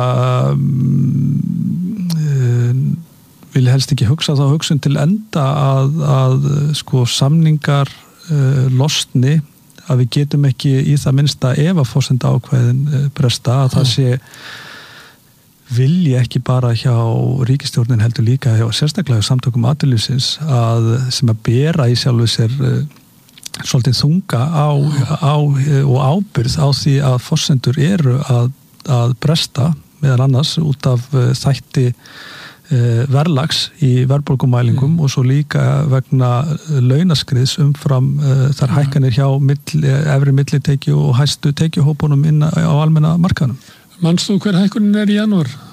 um, uh, vil helst ekki hugsa þá hugsun til enda að, að sko samningar uh, losni að við getum ekki í það minnsta ef að forsenda ákvæðin bresta að það sé vilji ekki bara hjá ríkisstjórnin heldur líka hjá sérstaklega samtökum atvinnulífsins að sem að bera í sjálfu sér uh, svolítið þunga á, á og ábyrgð á því að forsendur eru að, að bresta meðal annars út af uh, þætti verðlags í verðbólgumælingum mm. og svo líka vegna launaskriðs umfram uh, þar hækkanir hjá mill, efri millitekju og hæstu tekjuhópunum inn á almenna markaðnum. Manstu hver hækkunin er í janúar?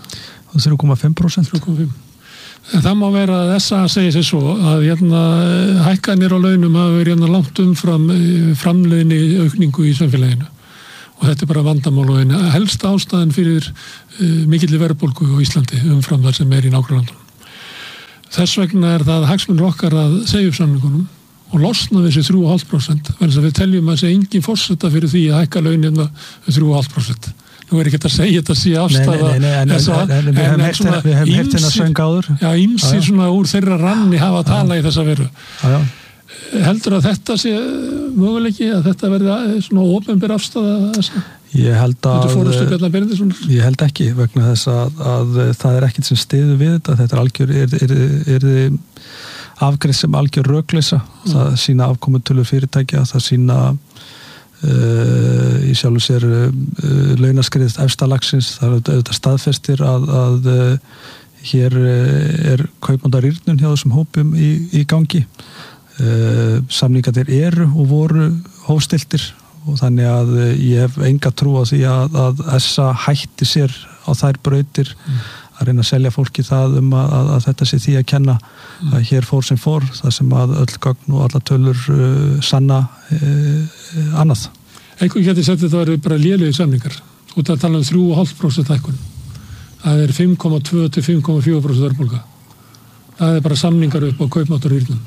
þrjú komma fimm prósent. þrjú komma fimm. En það má vera að S A segir sér svo að hérna, hækkanir á launum hafa verið hérna, langt umfram framleiðni aukningu í samfélaginu og þetta er bara vandamál og eina helsta ástæðan fyrir uh, mikilli verðbólgu á Íslandi umfram þar sem er í nágrannlandunum. Þess vegna er það hagsmunir okkar að segja upp samningunum og losna þessi þrjú komma fimm prósent vegna við teljum að segja engin forseta fyrir því að hækka launin þrjú komma fimm prósent. Nú er ekki að segja þetta sé afstæða nei, nei, nei, en, en, en við hefum heilt hennar söng áður já, ýmsir svona úr þeirra ranni hafa að tala í þessa veru já, já. Heldur að þetta sé möguleiki að þetta verði svona ópenbær afstæða þessa? Ég held að ég held ekki vegna þess að, að það er ekkert sem stiður við þetta þetta er algjör er, er, er, er afgreið sem algjör rökleysa mm. það sína afkomutölur fyrirtækja það sína Uh, í sjálfu sér uh, launaskrið efstalagsins, það er auðvitað staðfestir að, að uh, hér uh, er kaupmáttarýrnun hjá þessum hópum í, í gangi uh, samningarnir eru og voru hófstiltir og þannig að uh, ég hef enga trú á því að, að S A hætti sér á þær brautir mm. að reyna að selja fólki það um að, að, að þetta sé því að kenna mm. að hér fór sem fór það sem að öll gögn og alla tölur uh, sanna uh, annað. Einhvern geti sagt að þetta verður bara lélegir samningar út að tala um þrjú komma fimm prósent hækkun. Það er fimm komma tvö til fimm komma fjögur prósent verðbólga. Það er bara samningar upp á kaupmáttarýrnun.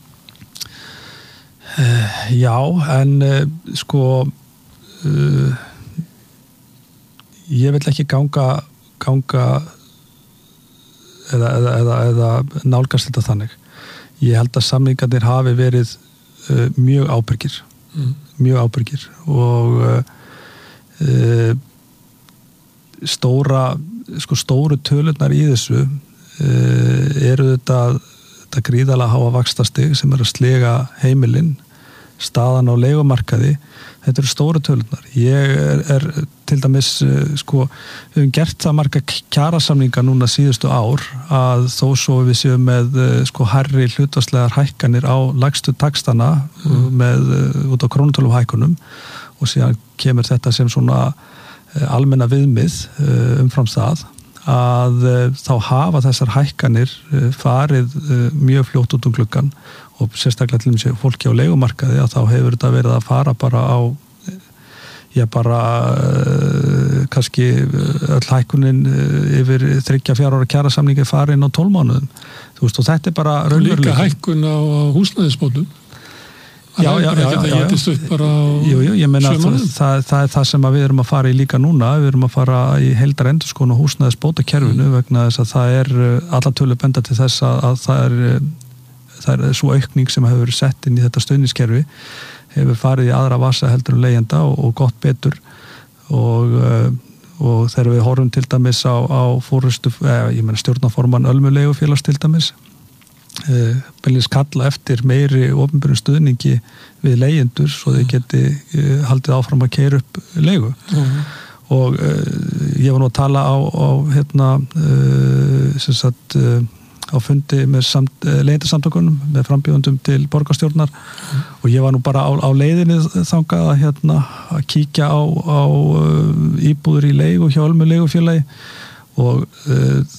Uh, já, en uh, sko uh, ég vil ekki ganga ganga eða, eða, eða, eða nálgast þetta þannig. Ég held að samningarnir hafi verið uh, mjög ábyrgir mm. mjög ábyrgir og uh, stóra sko stóru tölurnar í þessu uh, eru þetta, þetta gríðalega háa vaxtastig sem er að slega heimilinn staðan á leigumarkaði þetta eru stóru tölurnar ég er, er til dæmis sko, við höfum gert það marga kjarasamninga núna síðustu ár að þó svo við séum með sko hærri hlutfallslegar hækkanir á lægstu taxtana mm. með út á krónutölum hækkunum og síðan kemur þetta sem svona almenna viðmið umfram það að þá hafa þessar hækkanir farið mjög fljótt út um gluggan og sérstaklega til dæmis fólki á leigumarkaði að þá hefur þetta verið að fara bara á ég bara uh, kannski öll hækkunin yfir þriggja fjár ára kjarasamningi farin á tólf mánuðum þú veist og þetta er bara líka hækkun á húsnæðisbótum já, já, já, já, já. Jú, jú, ég meina það, það, það er það sem við erum að fara í líka núna við erum að fara í heildar endurskoðun og húsnæðisbótakerfinu mm. vegna þess að það er alla tölur benda til þess að, að það er það er svo aukning sem hefur verið sett inn í þetta stuðningskerfi hefur farið í aðra vasa heldur en leigjenda og, og gott betur og, og þegar við horfum til dæmis á, á fórustu, eh, ég meina stjórnarformann Ölmuleigufélags til dæmis eh, beinlínis kalla eftir meiri opinberum stuðningi við leigjendur svo þeir geti eh, haldið áfram að keyra upp leigu mm. og eh, ég var nú að tala á, á hérna eh, sem sagt eh, á fundi með samt, leyendasamtökunum með frambjóðundum til borgarstjórnar mm. og ég var nú bara á, á leiðinni þangað að hérna að kíkja á, á íbúður í leigu hjá Ölmuleigufélagi og uh,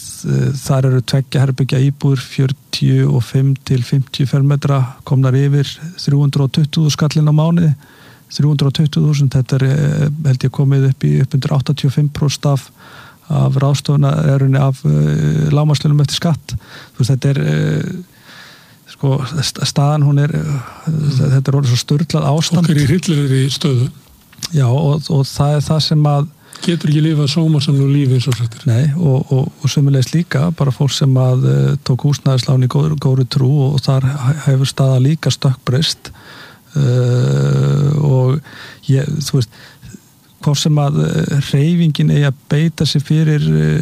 þar eru tveggja herbyggja íbúður fjörutíu og fimm til fimmtíu fermetra komnar yfir þrjú hundruð og tuttugu þúsund skallin á mánuði þrjú hundruð og tuttugu þúsund þetta er held ég komið upp í upp undir áttatíu og fimm prósent af af ráðstofunarerunni af uh, lágmarkslaunum eftir skatt þú veist þetta er uh, sko staðan hún er uh, mm. þetta er orðið svo sturlað ástand okkar í hryllilegri stöðu já og, og það er það sem að getur ekki lifað sómasamlegu lífi eins og þetta nei og, og, og sömulegis líka bara fólk sem að uh, tók húsnæðislán í góð, góðri trú og, og þar hefur staða líka stökkbreyst uh, og ég, þú veist hvort sem að hreyfingin eigi að beita sig fyrir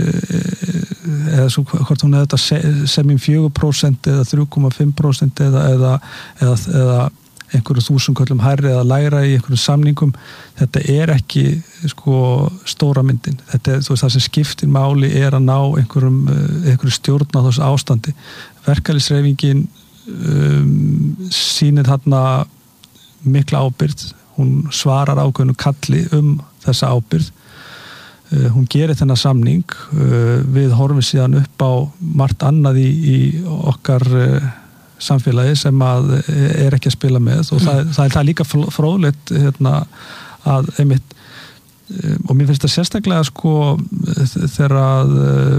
eða svo, hvort hún er þetta semjum fjögur prósent eða þrjú komma fimm prósent eða, eða, eða, eða einhverju þúsundköllum hærri eða lægra í einhverjum samningum þetta er ekki sko stóra myndin þetta er þú veist það sem skiptir máli er að ná einhverjum, einhverju stjórn á þessu ástandi verkalýðshreyfingin um, sýnir þarna mikla ábyrgð hún svarar ákveðnu kalli um þessa ábyrgð hún gerir þennan samning, við horfum síðan upp á margt annað í, í okkar samfélagi sem að er ekki að spila með og það, það, er, það er líka fróðlegt hérna, að einmitt, og mér finnst það sérstaklega sko þegar að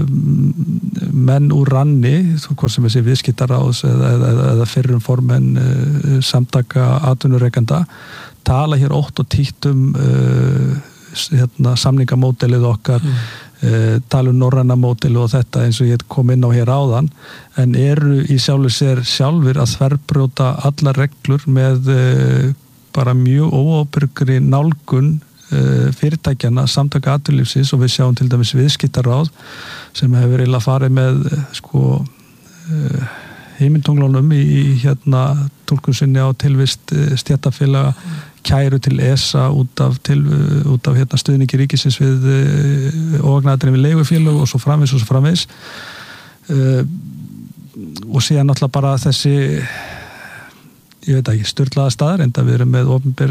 menn úr ranni, hvort sem þessi viðskiptaráðs eða, eða, eða fyrrum formenn samtaka atvinnurekenda tala hér ótt og títt um uh, hérna, samningamódelið okkar, mm. uh, tala um norræna módelið og þetta eins og ég kom inn á hér áðan, en eru í sjálfu sér sjálfur að þverbrjóta allar reglur með uh, bara mjög óábyrgri nálgun uh, fyrirtækjana, samtaka atvinnulífsins og við sjáum til dæmis viðskiptaráð sem hefur eiginlega farið með sko uh, heimintunglunum í, í hérna túlkun sinni á tilvist stéttarfélaga, kæru til E S A út af, til, út af hérna, stuðningi ríkisins við óhagnaðurinn við leigufélög og svo framvegis og svo framvegis uh, og síðan náttúrulega bara þessi ég veit ekki, sturlaða staðar enda við erum með opinber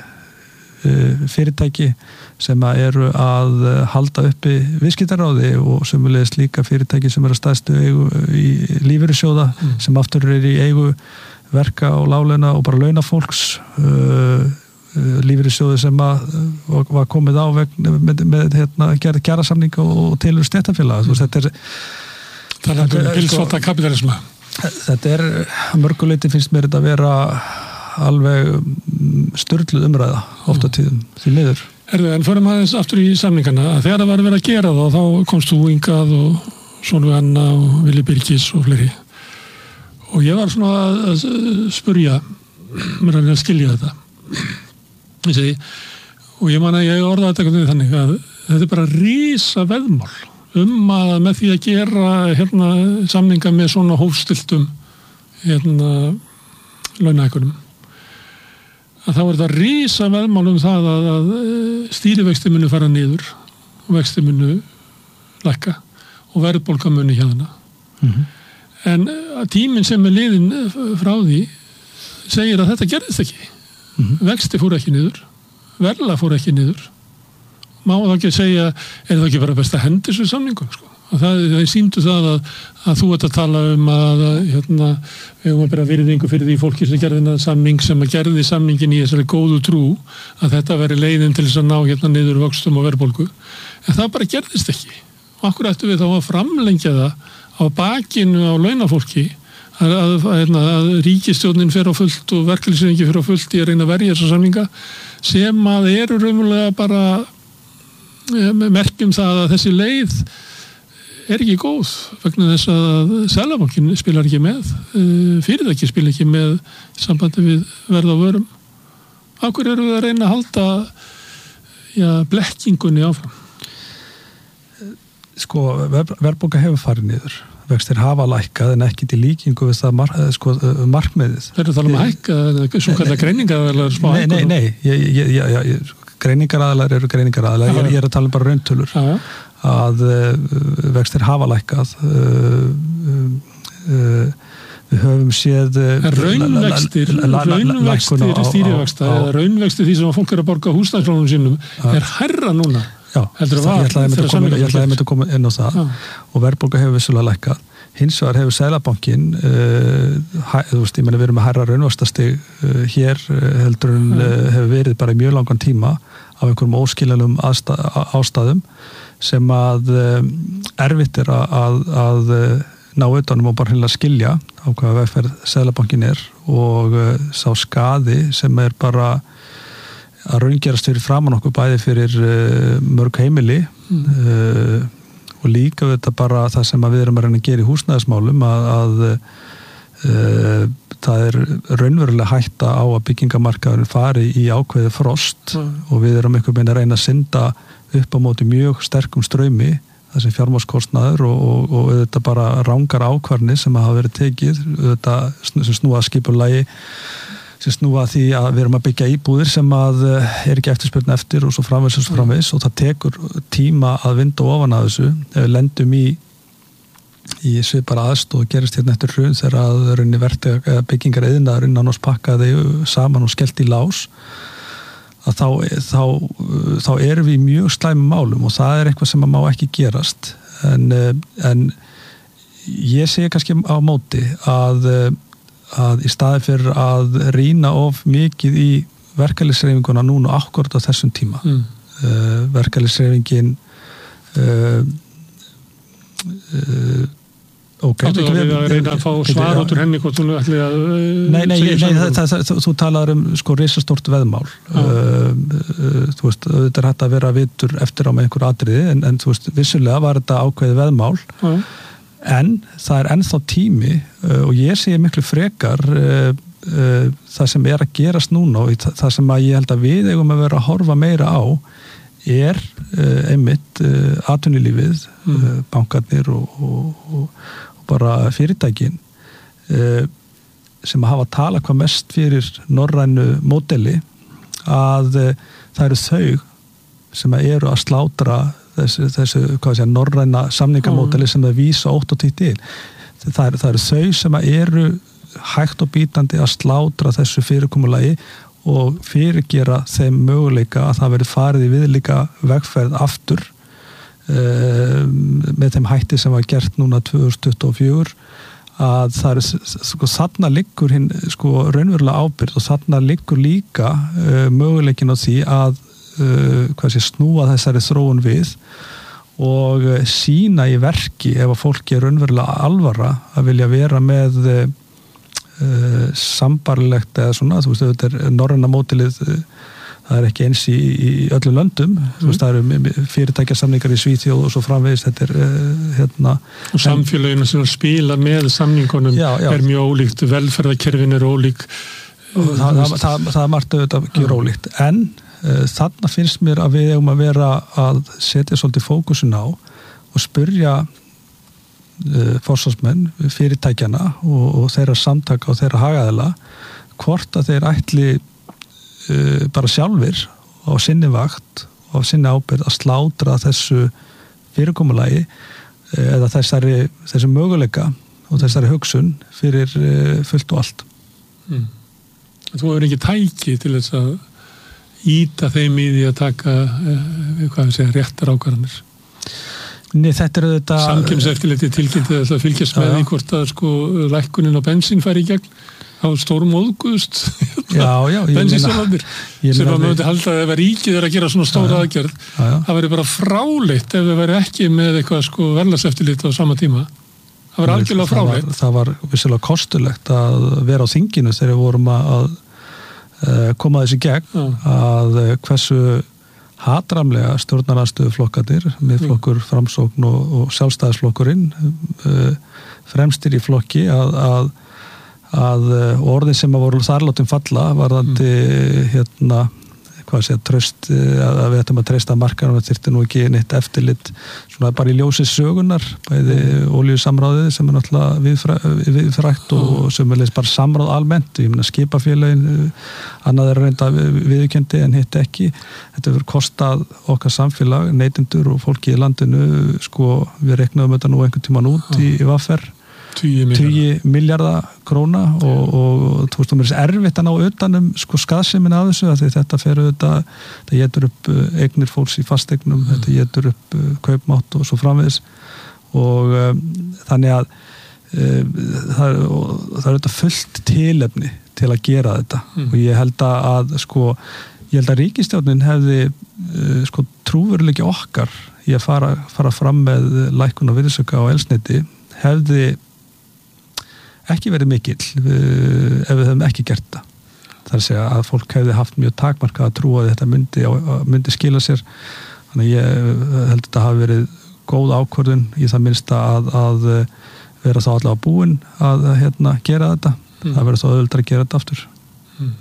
uh, fyrirtæki sem að eru að halda uppi viðskiptaráði og sömulegis líka fyrirtæki sem eru að stærstu eigu í lífeyrissjóða mm. sem aftur er í eigu verka og láglauna og bara launafólks uh, uh, lífeyrissjóði sem að uh, var komið á vegna með, með hérna, gerð kjarasamninga og tilur stéttarfélaga. Mm. Þetta er þannig að pilsvota kapitalisma. Þetta er mörguleiti finnst mér þetta að vera alveg sturluð umræða oft á tíðum því miður. Erðu, en förum aðeins aftur í samningana að þegar það var verið að gera það þá komst þú hingað og Sólveig Anna og Vili Birgis og fleiri og ég var svona að spurja mér að skilja þetta ég segi, og ég man að ég orðaði þetta þannig að þetta er bara rísa veðmál um að með því að gera hérna, samninga með svona hófstiltum hérna, launahækkunum að þá er þetta rísa veðmál um það að, að stýrivexti munu fara niður og vexti munu lækka og verðbólga munu hérna mm-hmm. en tíminn sem er liðin frá því segir að þetta gerðist ekki mm-hmm. vexti fór ekki niður verðlag fór ekki niður má það ekki segja er það ekki bara best að hendi þessu samningum sko? Það, það sýndu það að, að þú ert að tala um að hérna, við höfum að bera virðingu fyrir því fólki sem gerði þennan samning sem að gerði samningin í þessari góðu trú að þetta veri leiðin til þess að ná hérna niður vöxtum og verðbólgu en það bara gerðist ekki og akkur ættu við þá að framlengja það á bakinu á launafólki að, að, að, að ríkisstjórnin fer á fullt og verkefnisreiningi fer á fullt í að reyna að verja þessa samninga sem að eru raunverulega bara merkjum það að þessi leið er ekki góð vegna þess að Seðlabankinn spilar ekki með fyrirtæki spilar ekki með sambandi við verð á vörum af hverju eru við að reyna að halda já, blekkingunni áfram sko verðbólga hefur farið niður vextir hafa lækkað en ekki til líkingu við það mar, sko, markmiðið Það eru að tala um að hækka svo kallar greiningaraðalar smá Nei, nei, nei ég, ég, ég, ég, greiningaraðalar eru greiningaraðalar ég, ég er að tala um bara rauntölur já, já. að uh, vextir hafa lækkað uh, uh, við höfum séð uh, raunvextir raunvextir stýrivexta eða raunvextir því sem fólk er að borga húsnæðislánum sínum er hærra núna já, heldur að var ég ætlaði að koma inn á það já. Og verðbólga hefur vissulega lækkað hins vegar hefur Seðlabankinn uh, þú veist, ég meni við erum með hærra raunvaxtastig uh, hér uh, heldur en uh, hefur verið bara í mjög langan tíma af einhverjum óskiljanlegum ástæðum sem að um, erfitt er að, að, að ná utanum og bara hreinlega skilja á hvaða vegferð Seðlabankinn er og uh, sá skaði sem er bara að raungerast fyrir framan okkur bæði fyrir uh, mörg heimili mm. uh, og líka þetta bara það sem að við erum að reyna að gera í húsnæðismálum að, að uh, það er raunverulega hætta á að byggingamarkaðurinn fari í ákveði frost mm. og við erum einhvern veginn að reyna að synda upp á móti mjög sterkum straumi það sem fjármagnskostnaður og, og, og þetta bara rangar ákvarðanir sem hafa verið tekið þetta sem snúa skipulagi sem snúa því að við erum að byggja íbúðir sem að er ekki eftirspurn eftir og svo framvegs og svo framvegs og það tekur tíma að vinda ofan að þessu ef við lendum í í svipara aðstóð og gerist hérna eftir hrun þegar að raunni verti byggingar eðinaðurinn annars pakkaði saman og skellt í lás að þá, þá, þá erum við í mjög slæmum málum og það er eitthvað sem að má ekki gerast en, en ég segi kannski á móti að, að í staði fyrir að rýna of mikið í verkalýðshreyfinguna núna akkúrat á þessum tíma mm. uh, verkalýðshreyfingin uh, uh, Okay. Áttu þá við að reyna að fá svar út úr henni hvort hún ætli að Nei, nei, nei það, það, það, þú talar um sko risastórt veðmál uh, uh, þú veist, þetta er hægt að vera vitur eftir á með einhver atriði en, en þú veist, vissulega var þetta ákveðið veðmál uh. en það er ennþá tími uh, og ég sé miklu frekar uh, uh, það sem er að gerast núna og það, það sem að ég held að við eigum að vera að horfa meira á er uh, einmitt uh, atvinnulífið, mm. uh, bankarnir og, og, og bara fyrirtækin uh, sem hafa að tala hvað mest fyrir norrænu módeli að uh, það eru þau sem eru að slátra þessu, þessu hvað sé, norræna samningamódeli mm. sem það vísa ótt og títt til. Það, er, það eru þau sem eru hægt og bítandi að slátra þessu fyrirkomulagi og fyrirgera þeim möguleika að það verið farið í viðlíka vegferð aftur uh, með þeim hætti sem var gert núna tvö þúsund tuttugu og fjögur að það er sko þarna liggur hinn sko raunverulega ábyrgð og þarna liggur líka uh, möguleikin á því að uh, hvað sé snúa þessari þróun við og uh, sína í verki ef að fólki er raunverulega alvara að vilja vera með uh, Uh, sambarlegt eða svona, þú veist, þetta er norræna mótilið, uh, það er ekki eins í, í öllum löndum, mm. þú veist, það eru fyrirtækjasamningar í Svíþjóð og svo framvegis, þetta er uh, hérna og samfélaginu sem spila með samningunum já, já. Er mjög ólíkt, velferðarkerfin er ólík uh, það, það, það, það er margt auðvitað ekki uh. ólíkt, en uh, þarna finnst mér að við eigum að vera að setja svolítið fókusin á og spyrja forsvarsmenn, fyrirtækjana og, og þeirra samtaka og þeirra hagaðila hvort að þeir ætli uh, bara sjálfir á sinni vakt og á sinni ábyrgð að slátra þessu fyrirkomulagi uh, eða þessari, þessi möguleika og þessari hugsun fyrir uh, fullt og allt. Mm. Þú hefur ekki tæki til þess að íta þeim í því að taka uh, hvað við segja, réttar ákvarðanir. Nei, þetta er þetta Samkeppniseftirlitið tilkynnti að það fylgjast með því hvort að sko lækkunin á bensín færi í gegn á stórum óðgust bensinsalandir sem að mögðu halda að ef ríkið er að gera svona stóra aðgerð já, já. Það væri bara fráleitt ef það væri ekki með eitthvað sko verðlagseftirlit á sama tíma það væri algjörlega fráleitt. Það var, það var vissilega kostulegt að vera á þinginu þegar við vorum að, að koma þessi gegn já. Að hversu hatramlega stjórnarandstöðuflokkarnir miðflokkur, Framsókn og, og sjálfstæðisflokkurinn uh, fremstir í flokki að, að, að orðin sem að voru þarlátum falla varðandi mm. hérna hvað sé að tröst að við ættum að treysta markaðum að þyrfti nú ekki neitt eftirlit svona bara í ljósi sögunar bæði olíusamráðið sem er náttúrulega viðfræ, viðfrækt og sem er bara samráð almennt, ég meina skipafélagin annað er reynda viðurkendi en hitt ekki, þetta verður kostað okkar samfélag, neytendur og fólki í landinu, sko við reknaðum þetta nú einhvern tíman út í, í V A F R tíu milljarða króna og, og þú veist, það er erfitt að ná utanum sko skaðsemin af þessu að þetta fer auðvitað, það getur upp eignir fólks í fasteignum, mm. þetta getur upp kaupmátt og svo framvegis og um, þannig að um, það, er, það er auðvitað fullt tilefni til að gera þetta mm. og ég held að sko, ég held að ríkisstjórnin hefði uh, sko trúveruleiki okkar í að fara, fara fram með lækkun og virðisauka á eldsneyti hefði ekki verið mikill ef við höfum ekki gert það. Það er að segja að fólk hefði haft mjög takmarkað að trúa að þetta myndi, myndi skila sér. Þannig ég held að þetta hafi verið góð ákvörðun í það minnsta að, að vera þá allavega búin að hérna, gera þetta. Mm. Það verður þá auðvitað að gera þetta aftur. Mm.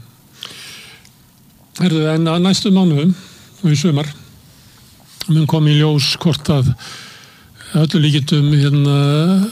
Herðu, en að næstu mánuðum og í sumar mun kom í ljós hvort að öllu líkindum hérna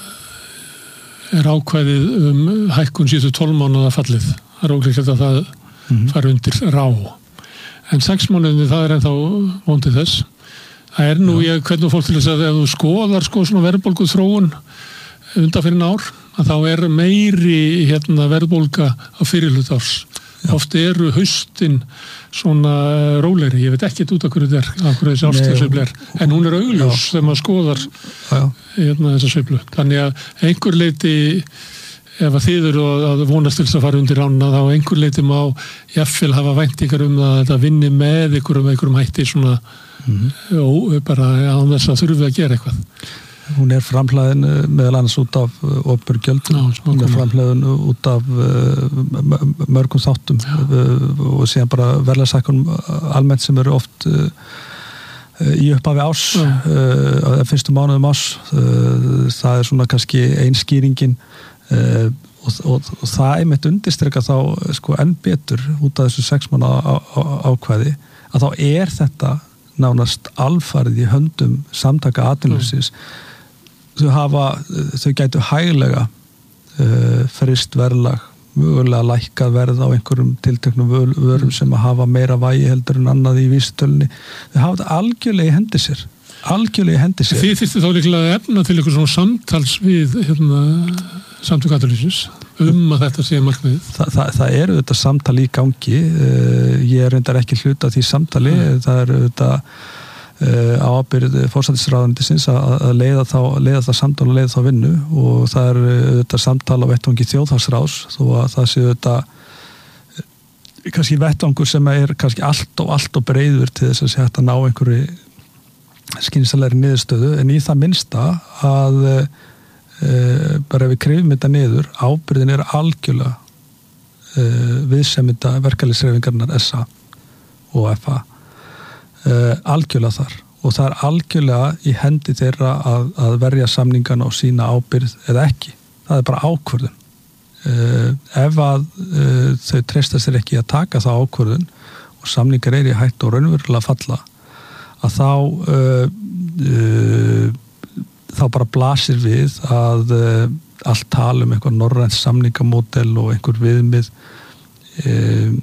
er ákvæðið um hækkun síðustu tólf mánuða fallið. Það er óglíklegt að það mm-hmm. fari undir rá. En sex mánuðinni það er ennþá vondið þess. Það er nú, ég hvernig fólk til þess að ef þú skoðar sko svona verðbólgu þróun undanfyrin ár, að þá er meiri hérna verðbólga á fyrirhluta árs oft eru haustin svona rólegri, ég veit ekki út af hverju þetta er, af hverju þessi árstíðasveifla er, en hún er augljós þegar maður skoðar já. Hérna þessa sveiflu. Þannig að einhver leiti, ef að þið eru að vonast til þess að fara undir rána, þá einhver leiti má jafnvel hafa væntingar um það að þetta vinni með einhverjum, einhverjum hætti svona mm-hmm. ó, bara án þess að þurfi að gera eitthvað. Hún er framhlæðin meðal annars út af opinberum gjöldum, hún er framhlæðin út af mörgum þáttum og síðan bara verðlagshækkunum almennt sem eru oft í upphafi árs, uh, fyrstu mánuðum árs, uh, það er svona kannski einskýringin uh, og, og, og það einmitt undirstreka þá sko enn betur út af þessu sex mánaða ákvæði að þá er þetta nánast alfarið í höndum samtaka atvinnulífsins. Mm. Þau hafa, þau gætu hæglega uh, frist verðlag, mögulega lækkað verð á einhverjum tilteknum vörum sem að hafa meira vægi heldur en annað í vísitölunni. Þau hafa þetta algjörlega í hendi sér. Algjörlega í hendi sér. Þið þyrftu þá líklega efna til eitthvað svona samtals við hérna, samtök atvinnulífsins um að þetta sé markmiðið. Þa, það, það eru þetta samtal í gangi. Uh, ég er reyndar ekki hluta því samtali. Mm. Það eru þetta á ábyrgð forsætisráðuneytisins að leiða þá, leiða það samtal og leiða þá vinnu og það er þetta samtal á vettvangi þjóðhagsráðs þó að það sé þetta kannski vettvangur sem er kannski allt og allt og breiður til þess að sé hægt að ná einhverju skynsamlegri niðurstöðu en í það minnsta að e, bara ef við krifum þetta niður ábyrgðin er algjörlega e, viðsemynda verkalýðshreyfingarinnar S A og F A Uh, algjörlega þar og það er algjörlega í hendi þeirra að, að verja samningana og sína ábyrgð eða ekki, það er bara ákvörðun uh, ef að uh, þau treysta sér ekki að taka það ákvörðun og samningar er í hættu og raunverulega falla að þá uh, uh, þá bara blasir við að uh, allt tala um einhver norrænt samningamódel og einhver viðmið uh,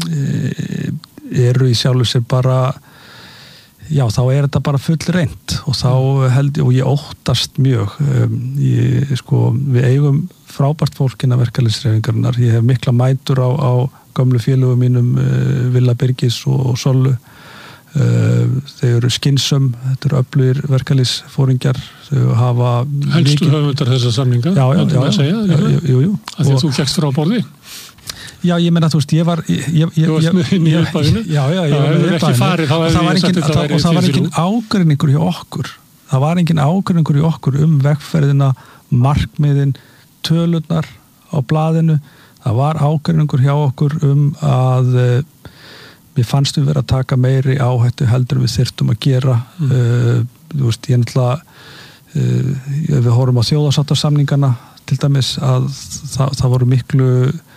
uh, eru í sjálfu sér bara já, þá er þetta bara full reynt og þá held ég, og ég óttast mjög um, ég, sko, við eigum frábært fólkina verkalýðshreyfingarinnar, ég hef mikla mætur á, á gömlu félögum mínum uh, Villa Birgis og, og Sollu uh, þau eru skynsöm, þetta eru öflugir verkalýðsforingjar, þau hafa helstu höfundar þessa samninga já, já, já, já, segja, já, jú, jú, jú. að því að þú fækst frá borði. Já, ég meina, þú veist, ég var ég, ég, ég, Þú varst með inn í uppafinu? Já, já, ég var með uppafinu og það var engin, það, og það var engin ágreiningur hjá okkur það var engin ágreiningur hjá okkur um vegferðina, markmiðin tölurnar á blaðinu það var ágreiningur hjá okkur um að uh, mér fannst við vera að taka meiri áhættu heldur við þyrftum að gera mm. uh, þú veist, ég náttúrulega uh, við horfum á þjóðarsáttasamningana til dæmis að það, það voru miklu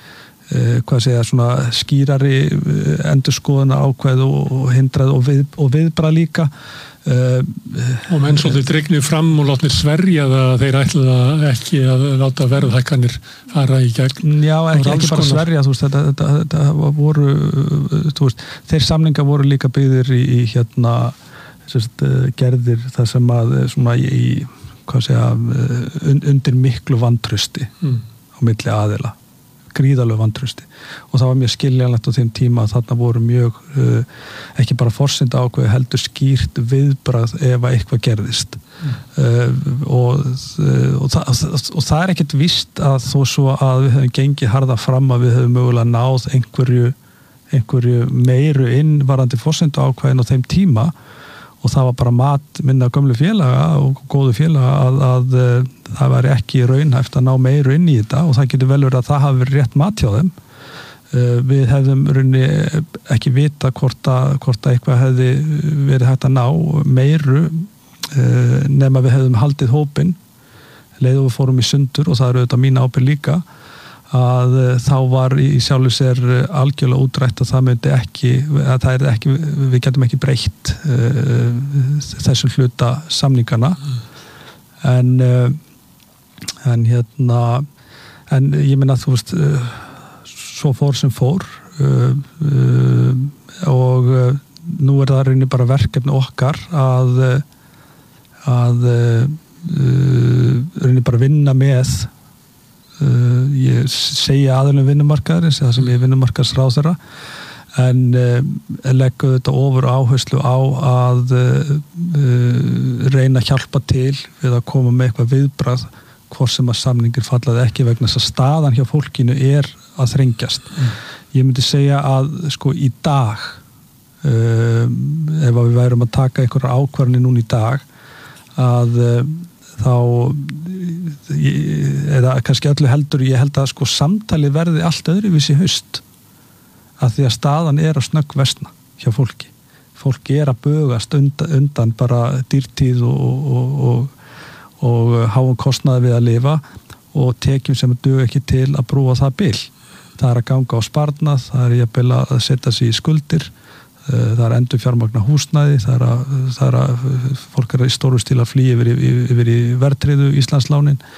Uh, hvað segja, svona skýrari uh, endurskoðuna ákvæð og, og hindrað og, við, og viðbrað líka uh, og menn svolítið dregnið fram og látnir sverja það þeir ætla ekki að láta verðhækkanir fara í gegn. Já, ekki, ekki bara sverja þú veist, þetta, þetta, þetta voru þú veist, þeir samninga voru líka byggðir í, í hérna sérst, gerðir það sem að svona í, hvað segja undir miklu vantrausti mm. á milli aðila gríðalegu vantrausti og það var mjög skiljanlegt á þeim tíma að þarna voru mjög uh, ekki bara forsenda ákveði heldur skýrt viðbrað ef eitthvað gerðist mm. uh, og, uh, og, það, og það er ekkert víst að þó svo að við hefum gengið harða fram að við hefum mögulega náð einhverju, einhverju meiru inn varandi forsenda ákveðin á þeim tíma og það var bara mat minna gömlu félaga og góðu félaga að, að, að það væri ekki raunhæft að ná meiru inn í þetta og það getur vel verið að það hafi verið rétt mat hjá þeim. Uh, við hefðum raunni ekki vita hvort að, hvort að eitthvað hefði verið hægt að ná meiru uh, nema við hefðum haldið hópinn leið og við fórum í sundur og það eru auðvitað mín ábyrgð líka að þá var í sjálfu sér algjörlega útrætt að það myndi ekki að það er ekki, við getum ekki breytt uh, þessum hluta samningana mm. en uh, en hérna en ég meina þú veist uh, svo fór sem fór uh, uh, og uh, nú er það reyni bara verkefni okkar að að uh, reyni bara vinna með Uh, ég segja aðilum vinnumarkaðarins, það sem ég vinnumarkaðsráðherra, en uh, leggur þetta ofur áherslu á að uh, reyna að hjálpa til við að koma með eitthvað viðbragð hvort sem að samningir fallaði ekki vegna þess að staðan hjá fólkinu er að þrengjast. Mm. Ég myndi segja að sko í dag uh, ef við værum að taka einhverja ákvarðanir núna í dag að uh, þá eða kannski öllu heldur ég held að sko samtalið verði allt öðruvísi í haust að því að staðan er að snögg versna hjá fólki. Fólki er að bugast undan, undan bara dýrtíð og, og, og, og háum kostnaði við að lifa og tekjum sem duga ekki til að brúa það bil. Það er að ganga á sparnað, það er jafnvel að setja sig í skuldir, það er endur fjármagna húsnæði, það er að, það er að fólk er í stóru stíl að flýja yfir, yfir, yfir í verðtryggðu Íslandslánin